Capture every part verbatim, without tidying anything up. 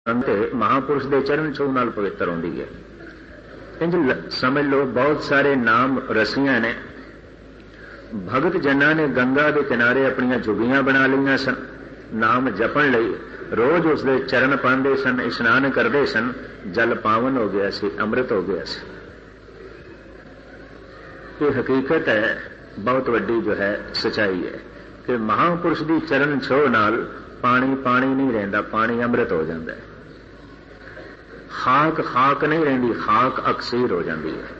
महापुरुष के चरण छूह नाल पवित्र होंदी है। इंज समझ लो बहुत सारे नाम रसियां ने। भगत जन्ना ने गंगा के किनारे अपनियां झुगियां बना लिया सन, नाम जपन लई रोज उसके चरण पांदे सन, इशनान करते सन, जल पावन हो गया सी, अमृत हो गया सी। ये हकीकत है, बहुत वड्डी जो है सच्चाई है कि महापुरुष की चरण छोह नाल पानी पानी नहीं रहिंदा, पानी अमृत हो जाता है। खाक खाक नहीं रहिंदी, खाक अकसीर हो जाती है।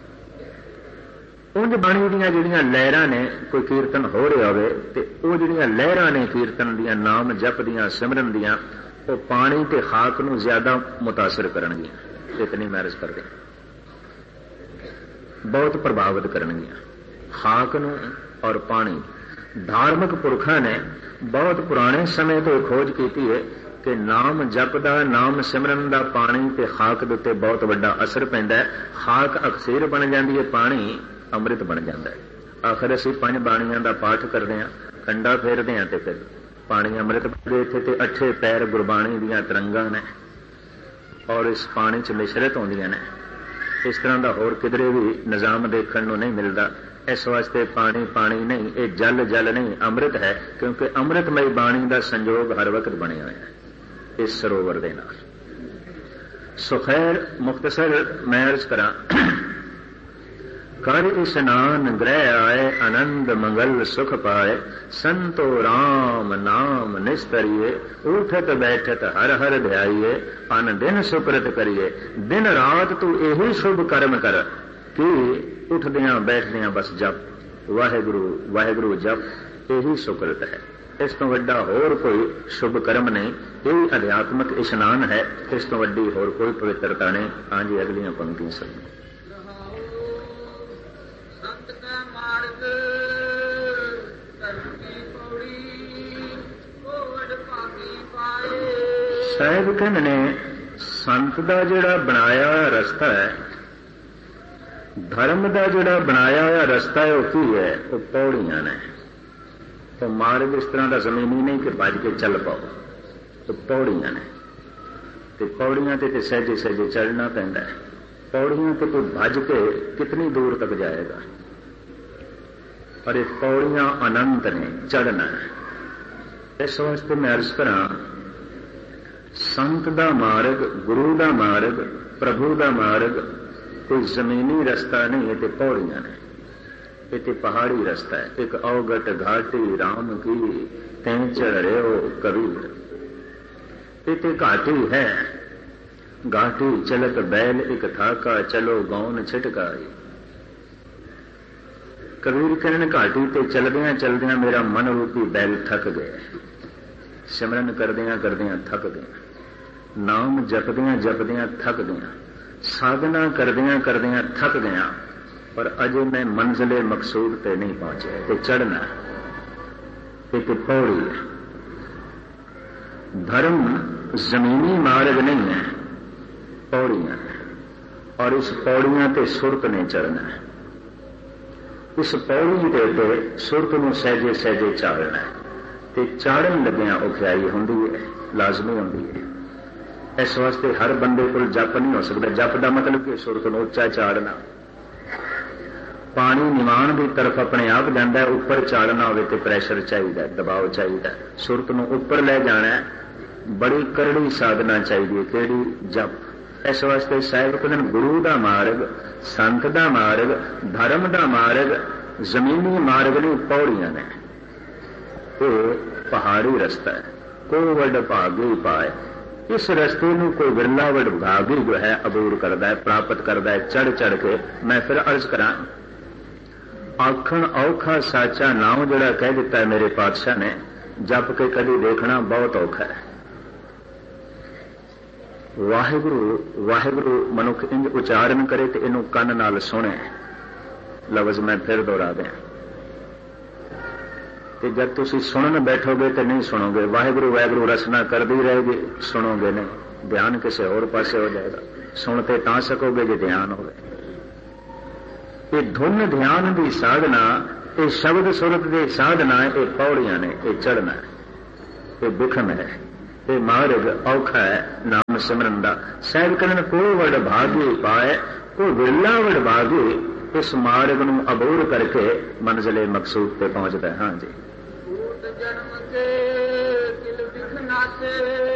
उंज बाणी दीयां जिहड़ियां लहरां ने, कोई कीर्तन हो रहा होवे ते ओह जिहड़ियां लहरां ने कीर्तन दीयां, नाम जप दीयां, सिमरन दीयां, ओह पानी ते खाक नूं ज्यादा मुतासर करनगियां, इतनी मैरिज करदे बहुत प्रभावित करनगियां खाक नूं और पानी। धार्मिक पुरखा ने बहुत पुराने समय तो खोज की है कि नाम जपदा, नाम सिमरन दा पानी ते खाक दे उत्ते बहुत वड्डा असर पैंदा है। खाक अकसीर बन जाती है, पानी अमृत बन जाता है। आखिर असीं पंज बाणियां दा पाठ करते हैं, कंडा फेरते हैं तो फिर पानी अमृत बनदे। इत्थे ते अठे पैर गुरबाणी दीयां तरंगां ने और इस पानी च मिश्रित होंदियां ने। इस तरह का होर किधरे भी निजाम देखने को नहीं मिलता। इस वास्ते पानी पानी नहीं, ये जल जल नहीं, अमृत है, क्योंकि अमृतमई बाणी का संयोग हर वक्त बने हुए है इस सरोवर के नाल। सो खैर मुख्तसर मैं अर्ज करा, कर इस्नान ग्रह आए, आनंद मंगल सुख पाए, संतो राम नाम निस्तरिए, उठत बैठत हर हर ध्याइए, अन दिन सुकृत करिए, दिन रात तू यही शुभ कर्म कर कि उठदियां बैठदियां बस जप, वाहेगुरु वाहेगुरु जप, यही सुकृत है। इस तो वड्डा होर कोई शुभ कर्म नहीं, यही अध्यात्मक इशनान है। इस तो वड्डी होर कोई पवित्रता नहीं। हाँ जी, अगलियां पंक्तियां सब साहिब कहने ने संत का जिहड़ा बनाया हुआ रस्ता है, धर्म का जिहड़ा बनाया हुआ रस्ता है, वह की है? वो पौड़ियां ने। तो मार्ग इस तरह का जमीनी नहीं कि भज के चल पाओ, तो पौड़ियां ने। तो पौड़ियां ते सहजे सहजे चढ़ना पैंदा है। पौड़ियां तो कोई भज के कितनी दूर तक जाएगा, और ये पौड़ियां अनंत ने, चढ़ना है। इस वास्ते मैं अर्ज करा, संत दा मार्ग, गुरु दा मार्ग, प्रभु दा मार्ग कोई जमीनी रस्ता नहीं है, तो पौड़ियां ने। ये पहाड़ी रस्ता है। एक अवगट घाटी राम की तें चढ़ रहे हो कबीर, ये घाटी है। घाटी चलत बैल एक थाका, चलो गौन छिटकाई। कबीर कहने घाटी ते चलदियां चलदियां मेरा मन रूपी बैल थक गया, सिमरन करदियां करदियां थक गया, नाम जपदियां जपदियां थक गया, साधना करदियां करदियां थक गया, पर अजे मैं मंजिले मकसूद पे नहीं पहुंचा। तो चढ़ना एक पौड़ी है। धर्म जमीनी मार्ग नहीं है, पौड़ियां है, और इस पौड़ियां ते सुरत ने चढ़ना है। इस पौड़ी के उत्ते सुरत नूं सहजे सहजे चालना है। ते चाड़न लग्या औखियाई होंदी है, लाजमी होंदी है। इस वास्ते हर बंदे को जप नहीं हो सकता। जप का मतलब कि सुरत नूं उच्चा चाड़ना। पानी निवाण की तरफ अपने आप जाता है, उपर चाड़ना हो तो प्रैशर चाहिए, दबाव चाहिए। सुरत नूं उपर ले जाना है, बड़ी करड़ी साधना चाहिए। केड़ी? जप। इस वास्ते साहिब कहते गुरु का मार्ग, संत का मार्ग, धर्म का मार्ग जमीनी मार्ग नहीं, पौड़ियां ने। तो पहाड़ी रस्ता है। को वड भागी पाए, इस रस्ते नूं कोई विरला वड भागी जो है अबूर करता है, प्राप्त करता है चढ़ चढ़ के। मैं फिर अर्ज करा, आखण औखा साचा नाम जोड़ा कह दिता है मेरे पातशाह ने, जप के कभी देखना बहुत औखा है। वाहिगुरु वाहिगुरु मनुख इंज उच्चारण करे तो इनू कन नाल सुने। लफ्ज मैं फिर दोहरा दें, तो जब तुम सुनन बैठोगे तो नहीं सुनोगे। वाहिगुरु वाहिगुरु रसना करती रहेगी, सुनोगे नहीं, ध्यान किसी होर पासे हो जाएगा। सुनते ता सकोगे जो ध्यान हो। ये धुन ध्यान की साधना, ये शब्द सुरत की साधना, ये पौड़ियां ने, ये चढ़ना है, ये दुखम है। ਇਹ ਮਾਰਗ ਔਖਾ ਹੈ ਨਾਮ ਸਿਮਰਨ ਦਾ। ਸਾਹਿਬ ਕਹਿੰਦੇ ਕੋ ਵਡ ਭਾਗੇ ਪਾਏ ਕੋ ਵਿਰਲਾ ਵਡ ਭਾਗੇ, ਇਸ ਮਾਰਗ ਨੂੰ ਅਬੋਰ ਕਰਕੇ ਮੰਜ਼ਿਲੇ ਮਕਸੂਦ ਤੇ ਪਹੁੰਚਦਾ ਹੈ। ਹਾਂਜੀ, ਜਨਮ ਕੇ ਦਿਲ ਵਿਖ ਨਾਸੇ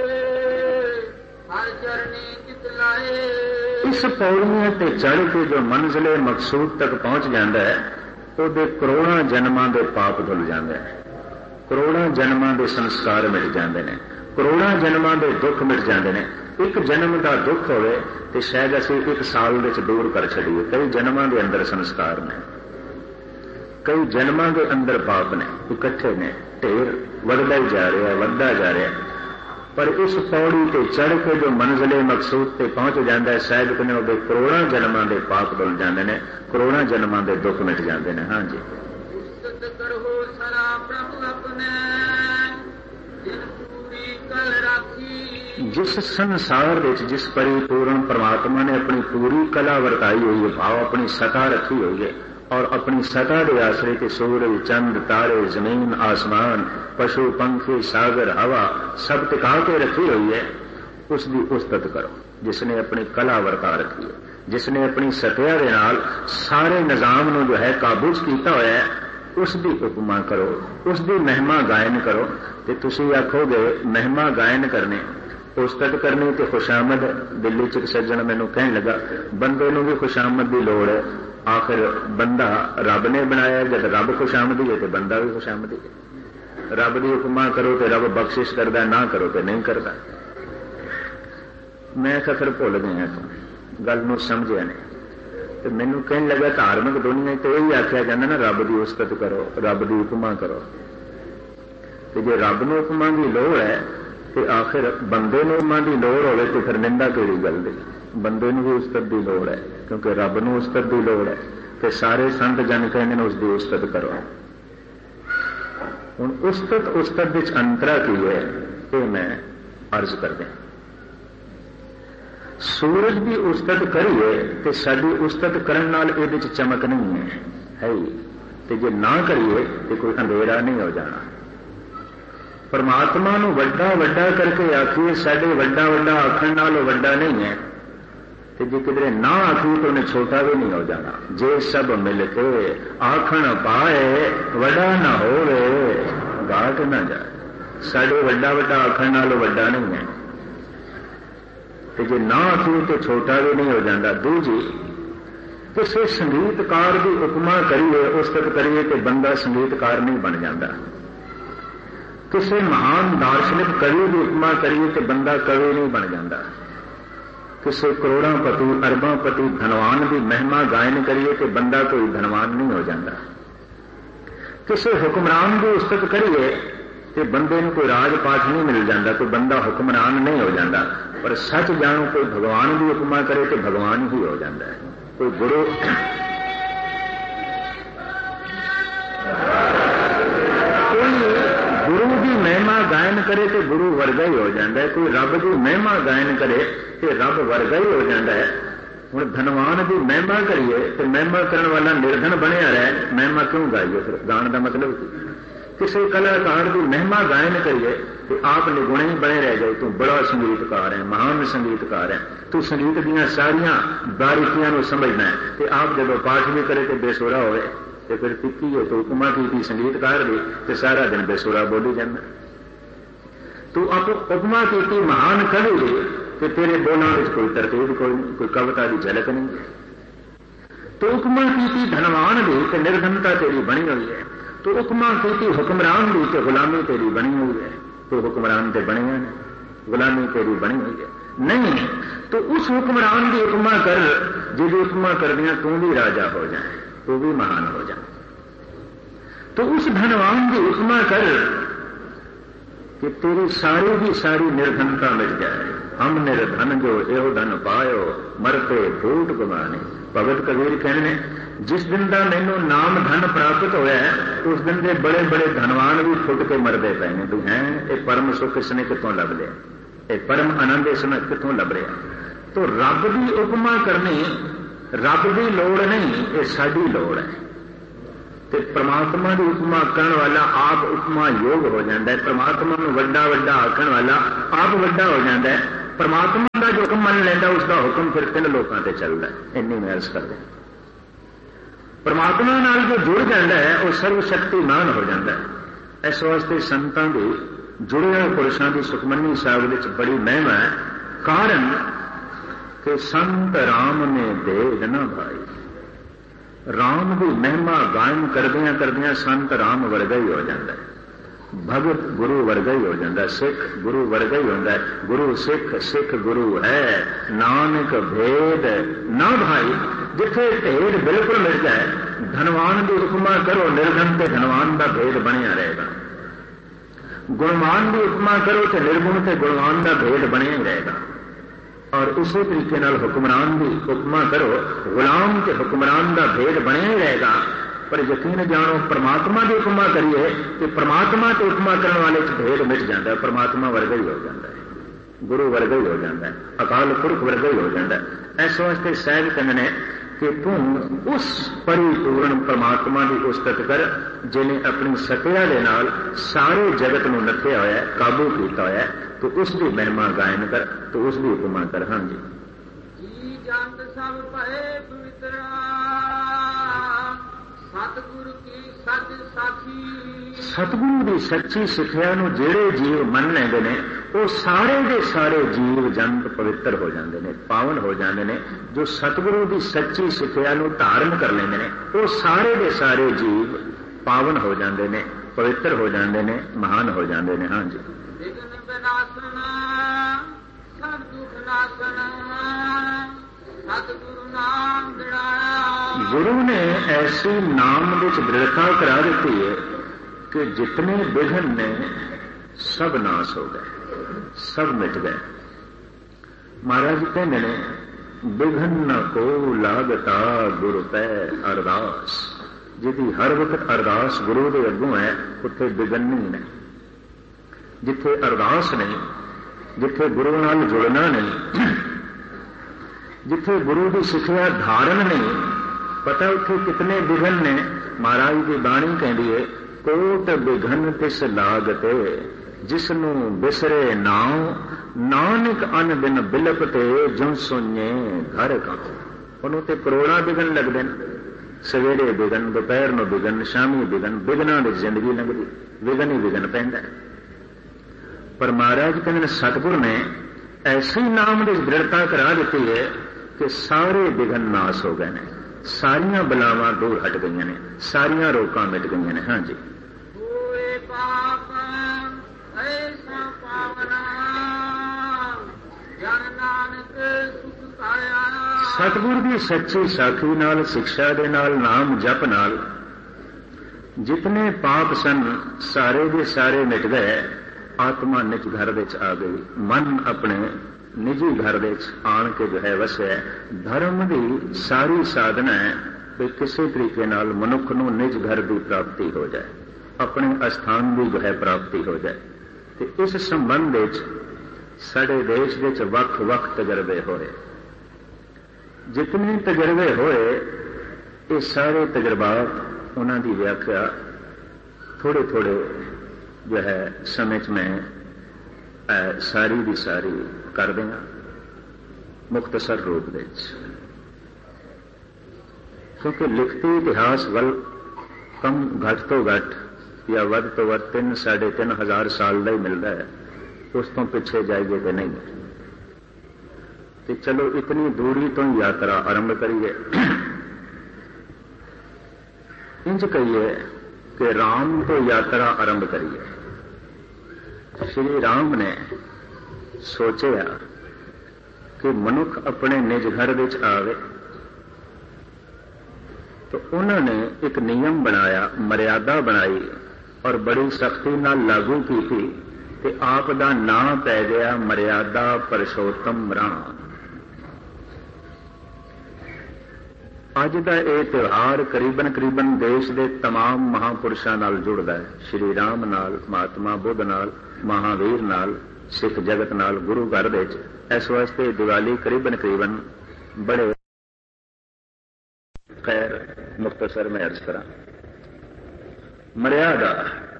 ਹਰ ਚਰਨੀ ਕਿਤ ਲਾਏ। ਇਸ ਪੌੜੀਆਂ ਤੇ ਚੜ੍ਹ ਕੇ ਜੋ ਮੰਜ਼ਿਲੇ ਮਕਸੂਦ ਤੱਕ ਪਹੁੰਚ ਜਾਂਦਾ ਹੈ, ਉਹਦੇ ਕਰੋੜਾਂ ਜਨਮਾਂ ਦੇ ਪਾਪ ਧੁੱਲ ਜਾਂਦੇ ਨੇ, ਕਰੋੜਾਂ ਜਨਮਾਂ ਦੇ ਸੰਸਕਾਰ ਮਿਟ ਜਾਂਦੇ ਨੇ, ਕਰੋੜਾਂ ਜਨਮਾਂ ਦੇ ਦੁੱਖ ਮਿਟ ਜਾਂਦੇ ਨੇ। ਇੱਕ ਜਨਮ ਦਾ ਦੁੱਖ ਹੋਵੇ ਤੇ ਸ਼ਾਇਦ ਅਸੀਂ ਇੱਕ ਸਾਲ ਵਿੱਚ ਦੂਰ ਕਰ ਛੱਡੀਏ। ਕਈ ਜਨਮਾਂ ਦੇ ਅੰਦਰ ਸੰਸਕਾਰ ਨੇ, ਕਈ ਜਨਮਾਂ ਦੇ ਅੰਦਰ ਪਾਪ ਨੇ, ਇਕੱਠੇ ਨੇ, ਢੇਰ ਵੱਧਦਾ ਹੀ ਜਾ ਰਿਹਾ, ਵੱਧਦਾ ਜਾ ਰਿਹਾ। ਪਰ ਇਸ ਪੌੜੀ ਤੇ ਚੜ੍ਹ ਕੇ ਜੋ ਮੰਜ਼ਿਲੇ ਮਕਸੂਦ ਤੇ ਪਹੁੰਚ ਜਾਂਦਾ ਹੈ, ਸਾਹਿਬ ਕਹਿੰਦੇ ਉਹਦੇ ਕਰੋੜਾਂ ਜਨਮਾਂ ਦੇ ਪਾਪ ਧੁੱਲ ਜਾਂਦੇ ਨੇ, ਕਰੋੜਾਂ ਜਨਮਾਂ ਦੇ ਦੁੱਖ ਮਿਟ ਜਾਂਦੇ ਨੇ। ਹਾਂਜੀ, ਕਰੋ ਸਰਾ ਪ੍ਰਭੂ ਆਪਣੇ ਜਿਨ ਪੂਰੀ ਕਲ ਰਾਖੀ। ਜਿਸ ਸੰਸਾਰ ਵਿੱਚ ਜਿਸ ਪਰਿਪੂਰਨ ਪਰਮਾਤਮਾ ਨੇ ਆਪਣੀ ਪੂਰੀ ਕਲਾ ਵਰਤਾਈ ਹੋਈ ਹੈ, ਭਾਵ ਆਪਣੀ ਸਤਾ ਰੱਖੀ ਹੋਈ ਹੈ, ਔਰ ਆਪਣੀ ਸਤਾ ਦੇ ਆਸਰੇ ਤੇ ਸੂਰਜ, ਚੰਦ, ਤਾਰੇ, ਜ਼ਮੀਨ, ਆਸਮਾਨ, ਪਸ਼ੂ, ਪੰਖੀ, ਸਾਗਰ, ਹਵਾ ਸਭ ਟਿਕਾ ਕੇ ਰੱਖੀ ਹੋਈ ਹੈ, ਉਸ ਦੀ ਉਸਤਤ ਕਰੋ। ਜਿਸ ਨੇ ਆਪਣੀ ਕਲਾ ਵਰਤਾ ਰੱਖੀ ਹੈ, ਜਿਸ ਨੇ ਆਪਣੀ ਸਤਿਆ ਦੇ ਨਾਲ ਸਾਰੇ ਨਿਜ਼ਾਮ ਨੂੰ ਜੋ ਹੈ ਕਾਬੂ 'ਚ ਕੀਤਾ ਹੋਇਆ ਹੈ, ਉਸ ਦੀ ਉਪਮਾ ਕਰੋ, ਉਸ ਦੀ ਮਹਿਮਾ ਗਾਇਨ ਕਰੋ। ਤੇ ਤੁਸੀਂ ਆਖੋਗੇ ਮਹਿਮਾ ਗਾਇਨ ਕਰਨੇ, ਉਸਤਤ ਕਰਨੀ ਤੇ ਖੁਸ਼ਾਮਦ। ਦਿੱਲੀ 'ਚ ਇੱਕ ਸੱਜਣ ਮੈਨੂੰ ਕਹਿਣ ਲੱਗਾ ਬੰਦੇ ਨੂੰ ਵੀ ਖੁਸ਼ਾਮਦ ਦੀ ਲੋੜ ਹੈ। ਆਖਿਰ ਬੰਦਾ ਰੱਬ ਨੇ ਬਣਾਇਆ, ਜਦ ਰੱਬ ਖੁਸ਼ਾਮਦੀ ਹੈ ਤੇ ਬੰਦਾ ਵੀ ਖੁਸ਼ਾਮਦੀ ਹੈ। ਰੱਬ ਦੀ ਉਪਮਾ ਕਰੋ ਤੇ ਰੱਬ ਬਖਸ਼ਿਸ਼ ਕਰਦਾ, ਨਾ ਕਰੋ ਤੇ ਨਹੀਂ ਕਰਦਾ। ਮੈਂ ਕਿਹਾ ਫਿਰ ਭੁੱਲ ਗਿਆ ਤੂੰ ਗੱਲ ਨੂੰ ਸਮਝਿਆ ਨਹੀਂ। ਤੇ ਮੈਨੂੰ ਕਹਿਣ ਲੱਗਾ ਧਾਰਮਿਕ ਦੁਨੀਆ ਤੇ ਇਹੀ ਆਖਿਆ ਜਾਂਦਾ ਨਾ, ਰੱਬ ਦੀ ਉਸਤਤ ਕਰੋ, ਰੱਬ ਦੀ ਉਪਮਾ ਕਰੋ। ਤੇ ਜੇ ਰੱਬ ਨੂੰ ਉਪਮਾ ਦੀ ਲੋੜ ਹੈ ਤੇ ਆਖਿਰ ਬੰਦੇ ਨੂੰ ਉਪਮਾ ਦੀ ਲੋੜ ਹੋਵੇ ਤੇ ਫਿਰ ਨਿੰਦਾ ਕਿਹੜੀ ਗੱਲ ਦੀ। ਬੰਦੇ ਨੂੰ ਵੀ ਉਸਤਤ ਦੀ ਲੋੜ ਹੈ, ਕਿਉਂਕਿ ਰੱਬ ਨੂੰ ਉਸਤਤ ਦੀ ਲੋੜ ਹੈ। ਤੇ ਸਾਰੇ ਸੰਤ ਜਨ ਕਹਿੰਦੇ ਨੇ ਉਸ ਦੀ ਉਸਤਤ ਕਰੋ। ਹੁਣ ਉਸਤਤ ਉਸਤਤ ਵਿੱਚ ਅੰਤਰਾ ਕੀ ਹੈ, ਇਹ ਮੈਂ ਅਰਜ਼ ਕਰਦਾ। ਸੂਰਜ ਦੀ ਉਸਤਤ ਕਰੀਏ ਤੇ ਸਾਡੀ ਉਸਤਤ ਕਰਨ ਨਾਲ ਇਹਦੇ 'ਚ ਚਮਕ ਨਹੀਂ ਹੈ, ਹੈ ਹੀ। ਤੇ ਜੇ ਨਾ ਕਰੀਏ ਤੇ ਕੋਈ ਅੰਧੇਰਾ ਨਹੀਂ ਹੋ ਜਾਣਾ। ਪਰਮਾਤਮਾ ਨੂੰ ਵੱਡਾ ਵੱਡਾ ਕਰਕੇ ਆਖੀਏ, ਸਾਡੇ ਵੱਡਾ ਵੱਡਾ ਆਖਣ ਨਾਲ ਉਹ ਵੱਡਾ ਨਹੀਂ ਹੈ। ਤੇ ਜੇ ਕਿਧਰੇ ਨਾ ਆਖੀ ਤਾਂ ਉਹਨੇ ਛੋਟਾ ਵੀ ਨਹੀਂ ਹੋ ਜਾਣਾ। ਜੇ ਸਭ ਮਿਲ ਕੇ ਆਖਣ ਪਾਏ ਵੱਡਾ ਨਾ ਹੋਵੇ, ਘਾਟ ਨਾ ਜਾਏ। ਸਾਡੇ ਵੱਡਾ ਵੱਡਾ ਆਖਣ ਨਾਲ ਉਹ ਵੱਡਾ ਨਹੀਂ ਹੈ, ਤੇ ਜੇ ਨਾ ਆਖੀ ਤੇ ਛੋਟਾ ਵੀ ਨਹੀਂ ਹੋ ਜਾਂਦਾ। ਦੂਜੀ, ਕਿਸੇ ਸੰਗੀਤਕਾਰ ਦੀ ਉਪਮਾ ਕਰੀਏ, ਉਸਤਤ ਕਰੀਏ ਤੇ ਬੰਦਾ ਸੰਗੀਤਕਾਰ ਨਹੀਂ ਬਣ ਜਾਂਦਾ। ਕਿਸੇ ਮਹਾਨ ਦਾਰਸ਼ਨਿਕ ਕਵੀ ਦੀ ਉਪਮਾ ਕਰੀਏ ਤੇ ਬੰਦਾ ਕਵੀ ਨਹੀਂ ਬਣ ਜਾਂਦਾ। ਕਿਸੇ ਕਰੋੜਾਂ ਪਤੀ, ਅਰਬਾਂ ਪਤੀ ਧਨਵਾਨ ਦੀ ਮਹਿਮਾ ਗਾਇਨ ਕਰੀਏ ਤੇ ਬੰਦਾ ਕੋਈ ਧਨਵਾਨ ਨਹੀਂ ਹੋ ਜਾਂਦਾ। ਕਿਸੇ ਹੁਕਮਰਾਨ ਦੀ ਉਸਤਤ ਕਰੀਏ ਤੇ ਬੰਦੇ ਨੂੰ ਕੋਈ ਰਾਜ ਪਾਠ ਨਹੀਂ ਮਿਲ ਜਾਂਦਾ, ਕੋਈ ਬੰਦਾ ਹੁਕਮਰਾਨ ਨਹੀਂ ਹੋ ਜਾਂਦਾ। ਪਰ ਸੱਚ ਜਾਣੋ, ਕੋਈ ਭਗਵਾਨ ਦੀ ਉਪਮਾ ਕਰੇ ਤੇ ਭਗਵਾਨ ਹੀ ਹੋ ਜਾਂਦਾ ਹੈ। ਕੋਈ ਗੁਰੂ ਗੁਰੂ ਦੀ ਮਹਿਮਾ ਗਾਇਨ ਕਰੇ ਤੇ ਗੁਰੂ ਵਰਗਾ ਹੀ ਹੋ ਜਾਂਦਾ ਹੈ। ਕੋਈ ਰੱਬ ਦੀ ਮਹਿਮਾ ਗਾਇਨ ਕਰੇ ਤੇ ਰੱਬ ਵਰਗਾ ਹੀ ਹੋ ਜਾਂਦਾ ਹੈ। ਹੁਣ ਧਨਵਾਨ ਦੀ ਮਹਿਮਾ ਕਰੀਏ ਤੇ ਮਹਿਮਾ ਕਰਨ ਵਾਲਾ ਨਿਰਧਨ ਬਣਿਆ ਰਹੇ, ਮਹਿਮਾ ਕਿਉਂ ਗਾਈਏ? ਫਿਰ ਗਾਣ ਦਾ ਮਤਲਬ ਕੀ? ਕਿਸੇ ਕਲਾਕਾਰ ਦੀ ਮਹਿਮਾ ਗਾਇਨ ਕਰੀਏ ਤੇ ਆਪ ਨਿਗੁਣੇ ਹੀ ਬਣੇ ਰਹਿ ਜਾਏ, ਤੂੰ ਬੜਾ ਸੰਗੀਤਕਾਰ ਹੈ, ਮਹਾਨ ਸੰਗੀਤਕਾਰ ਹੈ, ਤੂੰ ਸੰਗੀਤ ਦੀਆਂ ਸਾਰੀਆਂ ਬਾਰੀਕੀਆਂ ਨੂੰ ਸਮਝਣਾ ਹੈ। ਤੇ ਆਪ ਜਦੋਂ ਪਾਠ ਵੀ ਕਰੇ ਤੇ ਬੇਸੁਰਾ ਹੋਵੇ ਤੇ ਫਿਰ ਟਿੱਕੀ ਹੈ ਤੂੰ ਉਪਮਾ ਕੀਤੀ ਸੰਗੀਤਕਾਰ ਦੀ ਤੇ ਸਾਰਾ ਦਿਨ ਬੇਸੁਰਾ ਬੋਲੀ ਜਾਂਦਾ। ਤੂੰ ਆਪ ਉਪਮਾ ਕੀਤੀ ਮਹਾਨ ਕਵੀ ਦੀ ਤੇ ਤੇਰੇ ਬੋਲਾਂ ਵਿੱਚ ਕੋਈ ਤਰਤੀਬ ਕੋਈ ਨਹੀਂ, ਕੋਈ ਕਵਿਤਾ ਦੀ ਝਲਕ ਨਹੀਂ। ਤੂੰ ਉਪਮਾ ਕੀਤੀ ਧਨਵਾਨ ਦੀ ਤੇ ਨਿਰਧਨਤਾ ਤੇਰੀ ਬਣੀ ਹੋਈ ਹੈ। ਤੂੰ ਉਪਮਾ ਕੀਤੀ ਹੁਕਮਰਾਨ ਦੀ ਤੇ ਗੁਲਾਮੀ ਤੇਰੀ ਬਣੀ ਹੋਈ ਹੈ। ਤੂੰ ਹੁਕਮਰਾਨ ਤੇ ਬਣਿਆ ਨੇ, ਗੁਲਾਮੀ ਤੇਰੀ ਬਣੀ ਹੋਈ ਹੈ। ਨਹੀਂ, ਤੂੰ ਉਸ ਹੁਕਮਰਾਨ ਦੀ ਉਪਮਾ ਕਰ ਜਿਹਦੀ ਉਪਮਾ ਕਰਦਿਆਂ ਤੂੰ ਵੀ ਰਾਜਾ ਹੋ ਜਾਏ, ਤੂੰ ਵੀ ਮਹਾਨ ਹੋ ਜਾਏ। ਤੂੰ ਉਸ ਧਨਵਾਨ ਦੀ ਉਪਮਾ ਕਰ ਕਿ ਤੇਰੀ ਸਾਰੀ ਦੀ ਸਾਰੀ ਨਿਰਧਨਤਾ ਮਿਟ ਜਾਏ। ਹਮ ਨਿਰਧਨ ਜੋ ਇਹੋ ਧਨ ਪਾਇਓ, ਮਰਤੇ ਫੂਟ ਗਵਾਣੇ। ਭਗਤ ਕਬੀਰ ਕਹਿੰਦੇ ਨੇ, ਜਿਸ ਦਿਨ ਦਾ ਮੈਨੂੰ ਨਾਮ ਧਨ ਪ੍ਰਾਪਤ ਹੋਇਆ ਉਸ ਦਿਨ ਦੇ ਬੜੇ ਬੜੇ ਧਨਵਾਨ ਵੀ ਫੁੱਟ ਕੇ ਮਰਦੇ ਪਏ ਨੇ। ਤੂੰ ਹੈ ਇਹ ਪਰਮ ਸੁੱਖ ਇਸਨੇ ਕਿੱਥੋਂ ਲੱਭ ਲਿਆ, ਇਹ ਪਰਮ ਆਨੰਦ ਇਸਨੇ ਕਿੱਥੋਂ ਲੱਭ ਰਿਹਾ? ਤੋ ਰੱਬ ਦੀ ਉਪਮਾ ਕਰਨੀ ਰੱਬ ਦੀ ਲੋੜ ਨਹੀਂ, ਇਹ ਸਾਡੀ ਲੋੜ ਹੈ। ਤੇ ਪ੍ਰਮਾਤਮਾ ਦੀ ਉਪਮਾ ਕਰਨ ਵਾਲਾ ਆਪ ਉਪਮਾ ਯੋਗ ਹੋ ਜਾਂਦਾ ਹੈ। ਪ੍ਰਮਾਤਮਾ ਨੂੰ ਵੱਡਾ ਵੱਡਾ ਆਖਣ ਵਾਲਾ ਆਪ ਵੱਡਾ ਹੋ ਜਾਂਦਾ ਹੈ। ਪ੍ਰਮਾਤਮਾ ਦਾ ਜੋ ਹੁਕਮ ਮੰਨ ਲੈਂਦਾ ਉਸ ਦਾ ਹੁਕਮ ਫਿਰ ਤਿੰਨ ਲੋਕਾਂ ਤੇ ਚੱਲਦਾ ਹੈ। ਇੰਨੀ ਮੈਂ ਅਰਜ਼ ਕਰਦੇ। ਪ੍ਰਮਾਤਮਾ ਨਾਲ ਜੋ ਜੁੜ ਜਾਂਦਾ ਹੈ ਉਹ ਸਰਵ ਸ਼ਕਤੀਮਾਨ ਹੋ ਜਾਂਦਾ ਹੈ। ਇਸ ਵਾਸਤੇ ਸੰਤਾਂ ਦੇ ਜੁੜੇ ਹੋਏ ਪੁਰਸ਼ਾਂ ਦੀ ਸੁਖਮਨੀ ਸਾਹਿਬ ਵਿੱਚ ਬੜੀ ਮਹਿਮਾ ਹੈ। ਕਾਰਨ ਕਿ ਸੰਤ ਰਾਮ ਨੇ ਭੇਦ ਨਾ ਭਾਈ। ਰਾਮ ਦੀ ਮਹਿਮਾ ਗਾਇਨ ਕਰਦਿਆਂ ਕਰਦਿਆਂ ਸੰਤ ਰਾਮ ਵਰਗਾ ਹੀ ਹੋ ਜਾਂਦਾ ਹੈ। ਭਗਤ ਗੁਰੂ ਵਰਗਾ ਹੀ ਹੋ ਜਾਂਦਾ ਹੈ। ਸਿੱਖ ਗੁਰੂ ਵਰਗਾ ਹੀ ਹੁੰਦਾ ਹੈ। ਗੁਰੂ ਸਿੱਖ, ਸਿੱਖ ਗੁਰੂ ਹੈ। ਨਾਨਕ ਭੇਦ ਨਾ ਭਾਈ। ਜਿੱਥੇ ਭੇਦ ਬਿਲਕੁਲ ਮਿਟ ਜਾਏ, ਧਨਵਾਨ ਦੀ ਉਪਮਾ ਕਰੋ, ਨਿਰਧਨ ਤੇ ਧਨਵਾਨ ਦਾ ਭੇਦ ਬਣਿਆ ਰਹੇਗਾ। ਗੁਣਵਾਨ ਦੀ ਉਪਮਾ ਕਰੋ ਤੇ ਨਿਰਗੁਣ ਤੇ ਗੁਣਵਾਨ ਦਾ ਭੇਦ ਬਣਿਆ ਹੀ ਰਹੇਗਾ। ਔਰ ਉਸੇ ਤਰੀਕੇ ਨਾਲ ਹੁਕਮਰਾਨ ਦੀ ਉਪਮਾ ਕਰੋ, ਗੁਲਾਮ ਤੇ ਹੁਕਮਰਾਨ ਦਾ ਭੇਦ ਬਣਿਆ ਹੀ ਰਹੇਗਾ। ਪਰ ਯਕੀਨ ਜਾਣੋ, ਪਰਮਾਤਮਾ ਦੀ ਉਪਮਾ ਕਰੀਏ ਤੇ ਪਰਮਾਤਮਾ ਤੇ ਉਪਮਾ ਕਰਨ ਵਾਲੇ ਚ ਭੇਦ ਮਿਟ ਜਾਂਦਾ ਹੈ। ਪਰਮਾਤਮਾ ਵਰਗਾ ਹੀ ਹੋ ਜਾਂਦਾ ਹੈ, ਗੁਰੂ ਵਰਗਾ ਹੀ ਹੋ ਜਾਂਦਾ ਹੈ, ਅਕਾਲ ਪੁਰਖ ਵਰਗਾ ਹੀ ਹੋ ਜਾਂਦਾ ਹੈ। ਇਸ ਵਾਸਤੇ ਸਾਹਿਬ ਕਹਿੰਦੇ ਨੇ ਕਿ ਤੂੰ ਉਸ ਪਰਿਪੂਰਨ ਪਰਮਾਤਮਾ ਦੀ ਉਸਤਤ ਕਰ ਜਿਹਨੇ ਆਪਣੀ ਸਤਿਆ ਦੇ ਨਾਲ ਸਾਰੇ ਜਗਤ ਨੂੰ ਨੱਥਿਆ ਹੋਇਆ, ਕਾਬੂ ਕੀਤਾ ਹੋਇਆ। ਤੂੰ ਉਸ ਦੀ ਮਹਿਮਾ ਗਾਇਨ ਕਰ, ਤੂੰ ਉਸ ਦੀ ਉਪਮਾ ਕਰ। ਹਾਂਜੀ ਜੀ ਜੰਤ ਸਭ ਭਏ ਪਵਿੱਤਰਾ, ਸਤਿਗੁਰੂ ਕੀ ਸੱਚ ਸਾਖੀ। ਸਤਿਗੁਰੂ ਦੀ ਸੱਚੀ ਸਿੱਖਿਆ ਨੂੰ ਜਿਹੜੇ ਜੀਵ ਮੰਨ ਲੈਂਦੇ ਨੇ ਉਹ ਸਾਰੇ ਦੇ ਸਾਰੇ ਜੀਵ ਜੰਤ ਪਵਿੱਤਰ ਹੋ ਜਾਂਦੇ ਨੇ, ਪਾਵਨ ਹੋ ਜਾਂਦੇ ਨੇ। ਜੋ ਸਤਿਗੁਰੂ ਦੀ ਸੱਚੀ ਸਿੱਖਿਆ ਨੂੰ ਧਾਰਨ ਕਰ ਲੈਂਦੇ ਨੇ ਉਹ ਸਾਰੇ ਦੇ ਸਾਰੇ ਜੀਵ ਪਾਵਨ ਹੋ ਜਾਂਦੇ ਨੇ, ਪਵਿੱਤਰ ਹੋ ਜਾਂਦੇ ਨੇ, ਮਹਾਨ ਹੋ ਜਾਂਦੇ ਨੇ। ਹਾਂਜੀ ਵਿਘਨ ਵਿਨਾਸ਼ਨ ਸਭ ਦੁਖ ਨਾਸ਼ਨ, ਸਤਿਗੁਰੂ ਨਾਮ ਦਿੜਾਇਆ। ਗੁਰੂ ਨੇ ਐਸੀ ਨਾਮ ਵਿੱਚ ਦ੍ਰਿੜਤਾ ਕਰਾ ਦਿੱਤੀ ਹੈ ਕਿ ਜਿਤਨੇ ਵਿਘਨ ਨੇ ਸਭ ਨਾਸ ਹੋ ਗਏ, ਸਭ ਮਿਟ ਗਏ। ਮਹਾਰਾਜ ਕਹਿੰਦੇ ਨੇ ਵਿਘਨ ਨ ਕੋ ਲਾਗਤਾ ਗੁਰ ਪੈ ਅਰਦਾਸ। ਜਿਹਦੀ ਹਰ ਵਕਤ ਅਰਦਾਸ ਗੁਰੂ ਦੇ ਅੱਗੋਂ ਹੈ ਉੱਥੇ ਵਿਘਨ ਨਹੀਂ ਨੇ। ਜਿੱਥੇ ਅਰਦਾਸ ਨਹੀਂ, ਜਿੱਥੇ ਗੁਰੂ ਨਾਲ ਜੁੜਨਾ ਨਹੀਂ, ਜਿੱਥੇ ਗੁਰੂ ਦੀ ਸਿੱਖਿਆ ਧਾਰਨ ਨਹੀਂ, ਪਤਾ ਉੱਥੇ ਕਿਤਨੇ ਵਿਘਨ ਨੇ। ਮਹਾਰਾਜ ਦੀ ਬਾਣੀ ਕਹਿੰਦੀ ਹੈ ਕੋਟ ਵਿਘਨ ਤਿਸ ਲਾਗਤੇ, ਜਿਸ ਨੂੰ ਬਿਸਰੇ ਨਾਉ, ਨਾਨਕ ਅਨ ਬਿਨ ਬਿਲਪ ਤੇ ਜੁ ਸੁਣੇ ਘਰ ਕਾ। ਉਹਨੂੰ ਤੇ ਕਰੋੜਾਂ ਵਿਘਨ ਲੱਗਦੇ ਨੇ। ਸਵੇਰੇ ਵਿਘਨ, ਦੁਪਹਿਰ ਨੂੰ ਵਿਘਨ, ਸ਼ਾਮੀ ਵਿਘਨ, ਵਿਘਨਾਂ ਦੀ ਜ਼ਿੰਦਗੀ ਲੰਘਦੀ, ਵਿਘਨ ਹੀ ਵਿਘਨ ਪੈਂਦਾ। ਪਰ ਮਹਾਰਾਜ ਕਹਿੰਦੇ ਨੇ ਸਤਿਗੁਰ ਨੇ ਐਸੀ ਨਾਮ ਦੀ ਦ੍ਰਿੜਤਾ ਕਰਾ ਦਿੱਤੀ ਹੈ ਕਿ ਸਾਰੇ ਵਿਘਨ ਨਾਸ ਹੋ ਗਏ ਨੇ, ਸਾਰੀਆਂ ਬਲਾਵਾਂ ਦੂਰ ਹਟ ਗਈਆਂ ਨੇ, ਸਾਰੀਆਂ ਰੋਕਾਂ ਮਿਟ ਗਈਆਂ ਨੇ। ਹਾਂਜੀ ਹੋਏ ਪਾਪ ਐਸਾ ਪਾਵਨਾ, ਜਨ ਨਾਨਕ ਸੁਖ ਪਾਇਆ। ਸਤਿਗੁਰ ਦੀ ਸੱਚੀ ਸਾਖੀ ਨਾਲ, ਸਿੱਖਿਆ ਦੇ ਨਾਲ, ਨਾਮ ਜਪ ਨਾਲ ਜਿਤਨੇ ਪਾਪ ਸਨ ਸਾਰੇ ਦੇ ਸਾਰੇ ਮਿਟ ਗਏ। ਆਤਮਾ ਨਿਜ ਘਰ ਵਿੱਚ ਆ ਗਈ, ਮਨ ਆਪਣੇ ਨਿੱਜੀ ਘਰ ਵਿੱਚ ਆਣ ਕੇ ਜੋ ਹੈ ਵਸਿਆ। ਧਰਮ ਦੀ ਸਾਰੀ ਸਾਧਨਾ ਹੈ ਕਿ ਕਿਸੇ ਤਰੀਕੇ ਨਾਲ ਮਨੁੱਖ ਨੂੰ ਨਿਜ ਘਰ ਦੀ ਪ੍ਰਾਪਤੀ ਹੋ ਜਾਏ, ਆਪਣੇ ਅਸਥਾਨ ਦੀ ਜੋ ਹੈ ਪ੍ਰਾਪਤੀ ਹੋ ਜਾਏ। ਤੇ ਇਸ ਸੰਬੰਧ ਵਿੱਚ ਸਾਡੇ ਦੇਸ਼ ਵਿੱਚ ਵੱਖ ਵੱਖ ਤਜਰਬੇ ਹੋਏ। ਜਿਤਨੇ ਤਜਰਬੇ ਹੋਏ ਇਹ ਸਾਰੇ ਤਜਰਬਾਤ, ਉਹਨਾਂ ਦੀ ਵਿਆਖਿਆ ਥੋੜੇ ਥੋੜੇ ਜੋ ਹੈ ਸਮੇਂ 'ਚ ਮੈਂ ਸਾਰੀ ਦੀ ਸਾਰੀ ਕਰ ਦਿਆਂ ਮੁਖਤਸਰ ਰੂਪ ਵਿੱਚ। ਕਿਉਂਕਿ ਲਿਖਤੀ ਇਤਿਹਾਸ ਵੱਲ ਕਮ ਘੱਟ ਤੋਂ ਘੱਟ ਜਾਂ ਵੱਧ ਤੋਂ ਵੱਧ ਤਿੰਨ ਸਾਢੇ ਤਿੰਨ ਹਜ਼ਾਰ ਸਾਲ ਦਾ ਹੀ ਮਿਲਦਾ ਹੈ। ਉਸ ਤੋਂ ਪਿੱਛੇ ਜਾਈਏ ਤੇ ਨਹੀਂ। ਤੇ ਚਲੋ ਇਤਨੀ ਦੂਰੀ ਤੋਂ ਯਾਤਰਾ ਆਰੰਭ ਕਰੀਏ। ਇੰਜ ਕਹੀਏ ਕਿ ਰਾਮ ਤੋਂ ਯਾਤਰਾ ਆਰੰਭ ਕਰੀਏ। ਸ਼੍ਰੀ ਰਾਮ ਨੇ ਸੋਚਿਆ ਕਿ ਮਨੁੱਖ ਆਪਣੇ ਨਿਜ ਘਰ ਵਿੱਚ ਆਵੇ ਤਾਂ ਉਹਨਾਂ ਨੇ ਇੱਕ ਨਿਯਮ ਬਣਾਇਆ, ਮਰਿਆਦਾ ਬਣਾਈ ਔਰ ਬੜੀ ਸਖਤੀ ਨਾਲ ਲਾਗੂ ਕੀਤੀ ਤੇ ਆਪ ਦਾ ਨਾਂ ਪੈ ਗਿਆ ਮਰਿਆਦਾ ਪਰਸ਼ੋਤਮ ਰਾਮ। ਅੱਜ ਦਾ ਇਹ ਤਿਉਹਾਰ ਕਰੀਬਨ ਕਰੀਬਨ ਦੇਸ਼ ਦੇ तमाम ਮਹਾਂਪੁਰਸ਼ਾਂ ਨਾਲ ਜੁੜਦਾ ਹੈ। ਸ਼੍ਰੀ ਰਾਮ ਨਾਲ, ਮਹਾਤਮਾ ਬੁੱਧ ਨਾਲ, ਮਹਾਵੀਰ ਨਾਲ, ਸਿੱਖ ਜਗਤ ਨਾਲ, ਗੁਰੂ ਘਰ ਵਿੱਚ। ਇਸ ਵਾਸਤੇ ਦੀਵਾਲੀ ਕਰੀਬਨ ਕਰੀਬਨ ਬੜੇ ਖੈਰ ਮੁਖਤਸਰ ਮੈਂ ਅਰਜ਼ ਕਰਾਂ मर्यादा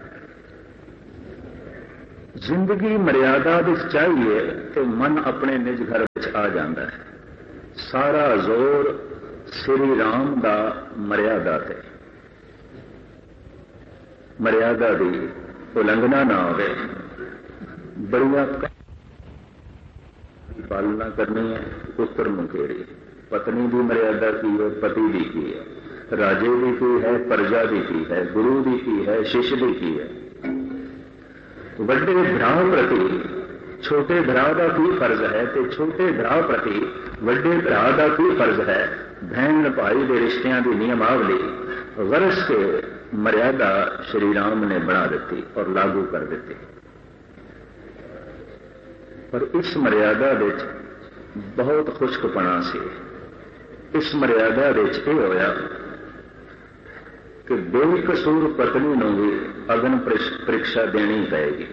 जिंदगी मर्यादा विच चाहिए तो मन अपने निज घर विच आ जाता है। सारा जोर श्री राम दा मर्यादा ते, मर्यादा की उलंघना ना हो, बड़िया पालना करनी है। पुत्र मुकेरी पत्नी की मर्यादा की है, पति की की है, राजे की की है, प्रजा की की है, गुरु की की है, शिष्य की की है। वड्डे भरा प्रति छोटे भरा का की फर्ज है, तो छोटे भरा प्रति वड्डे भरा का की फर्ज है। बहन भाई के रिश्तियों की नियमावली वर्ष के मर्यादा श्री राम ने बना दी और लागू कर दी। पर इस मर्यादा विच बहुत खुशकपना सी। इस मर्यादा विच यह होया कि बेकसूर पत्नी को भी अग्न परीक्षा देनी पड़ेगी।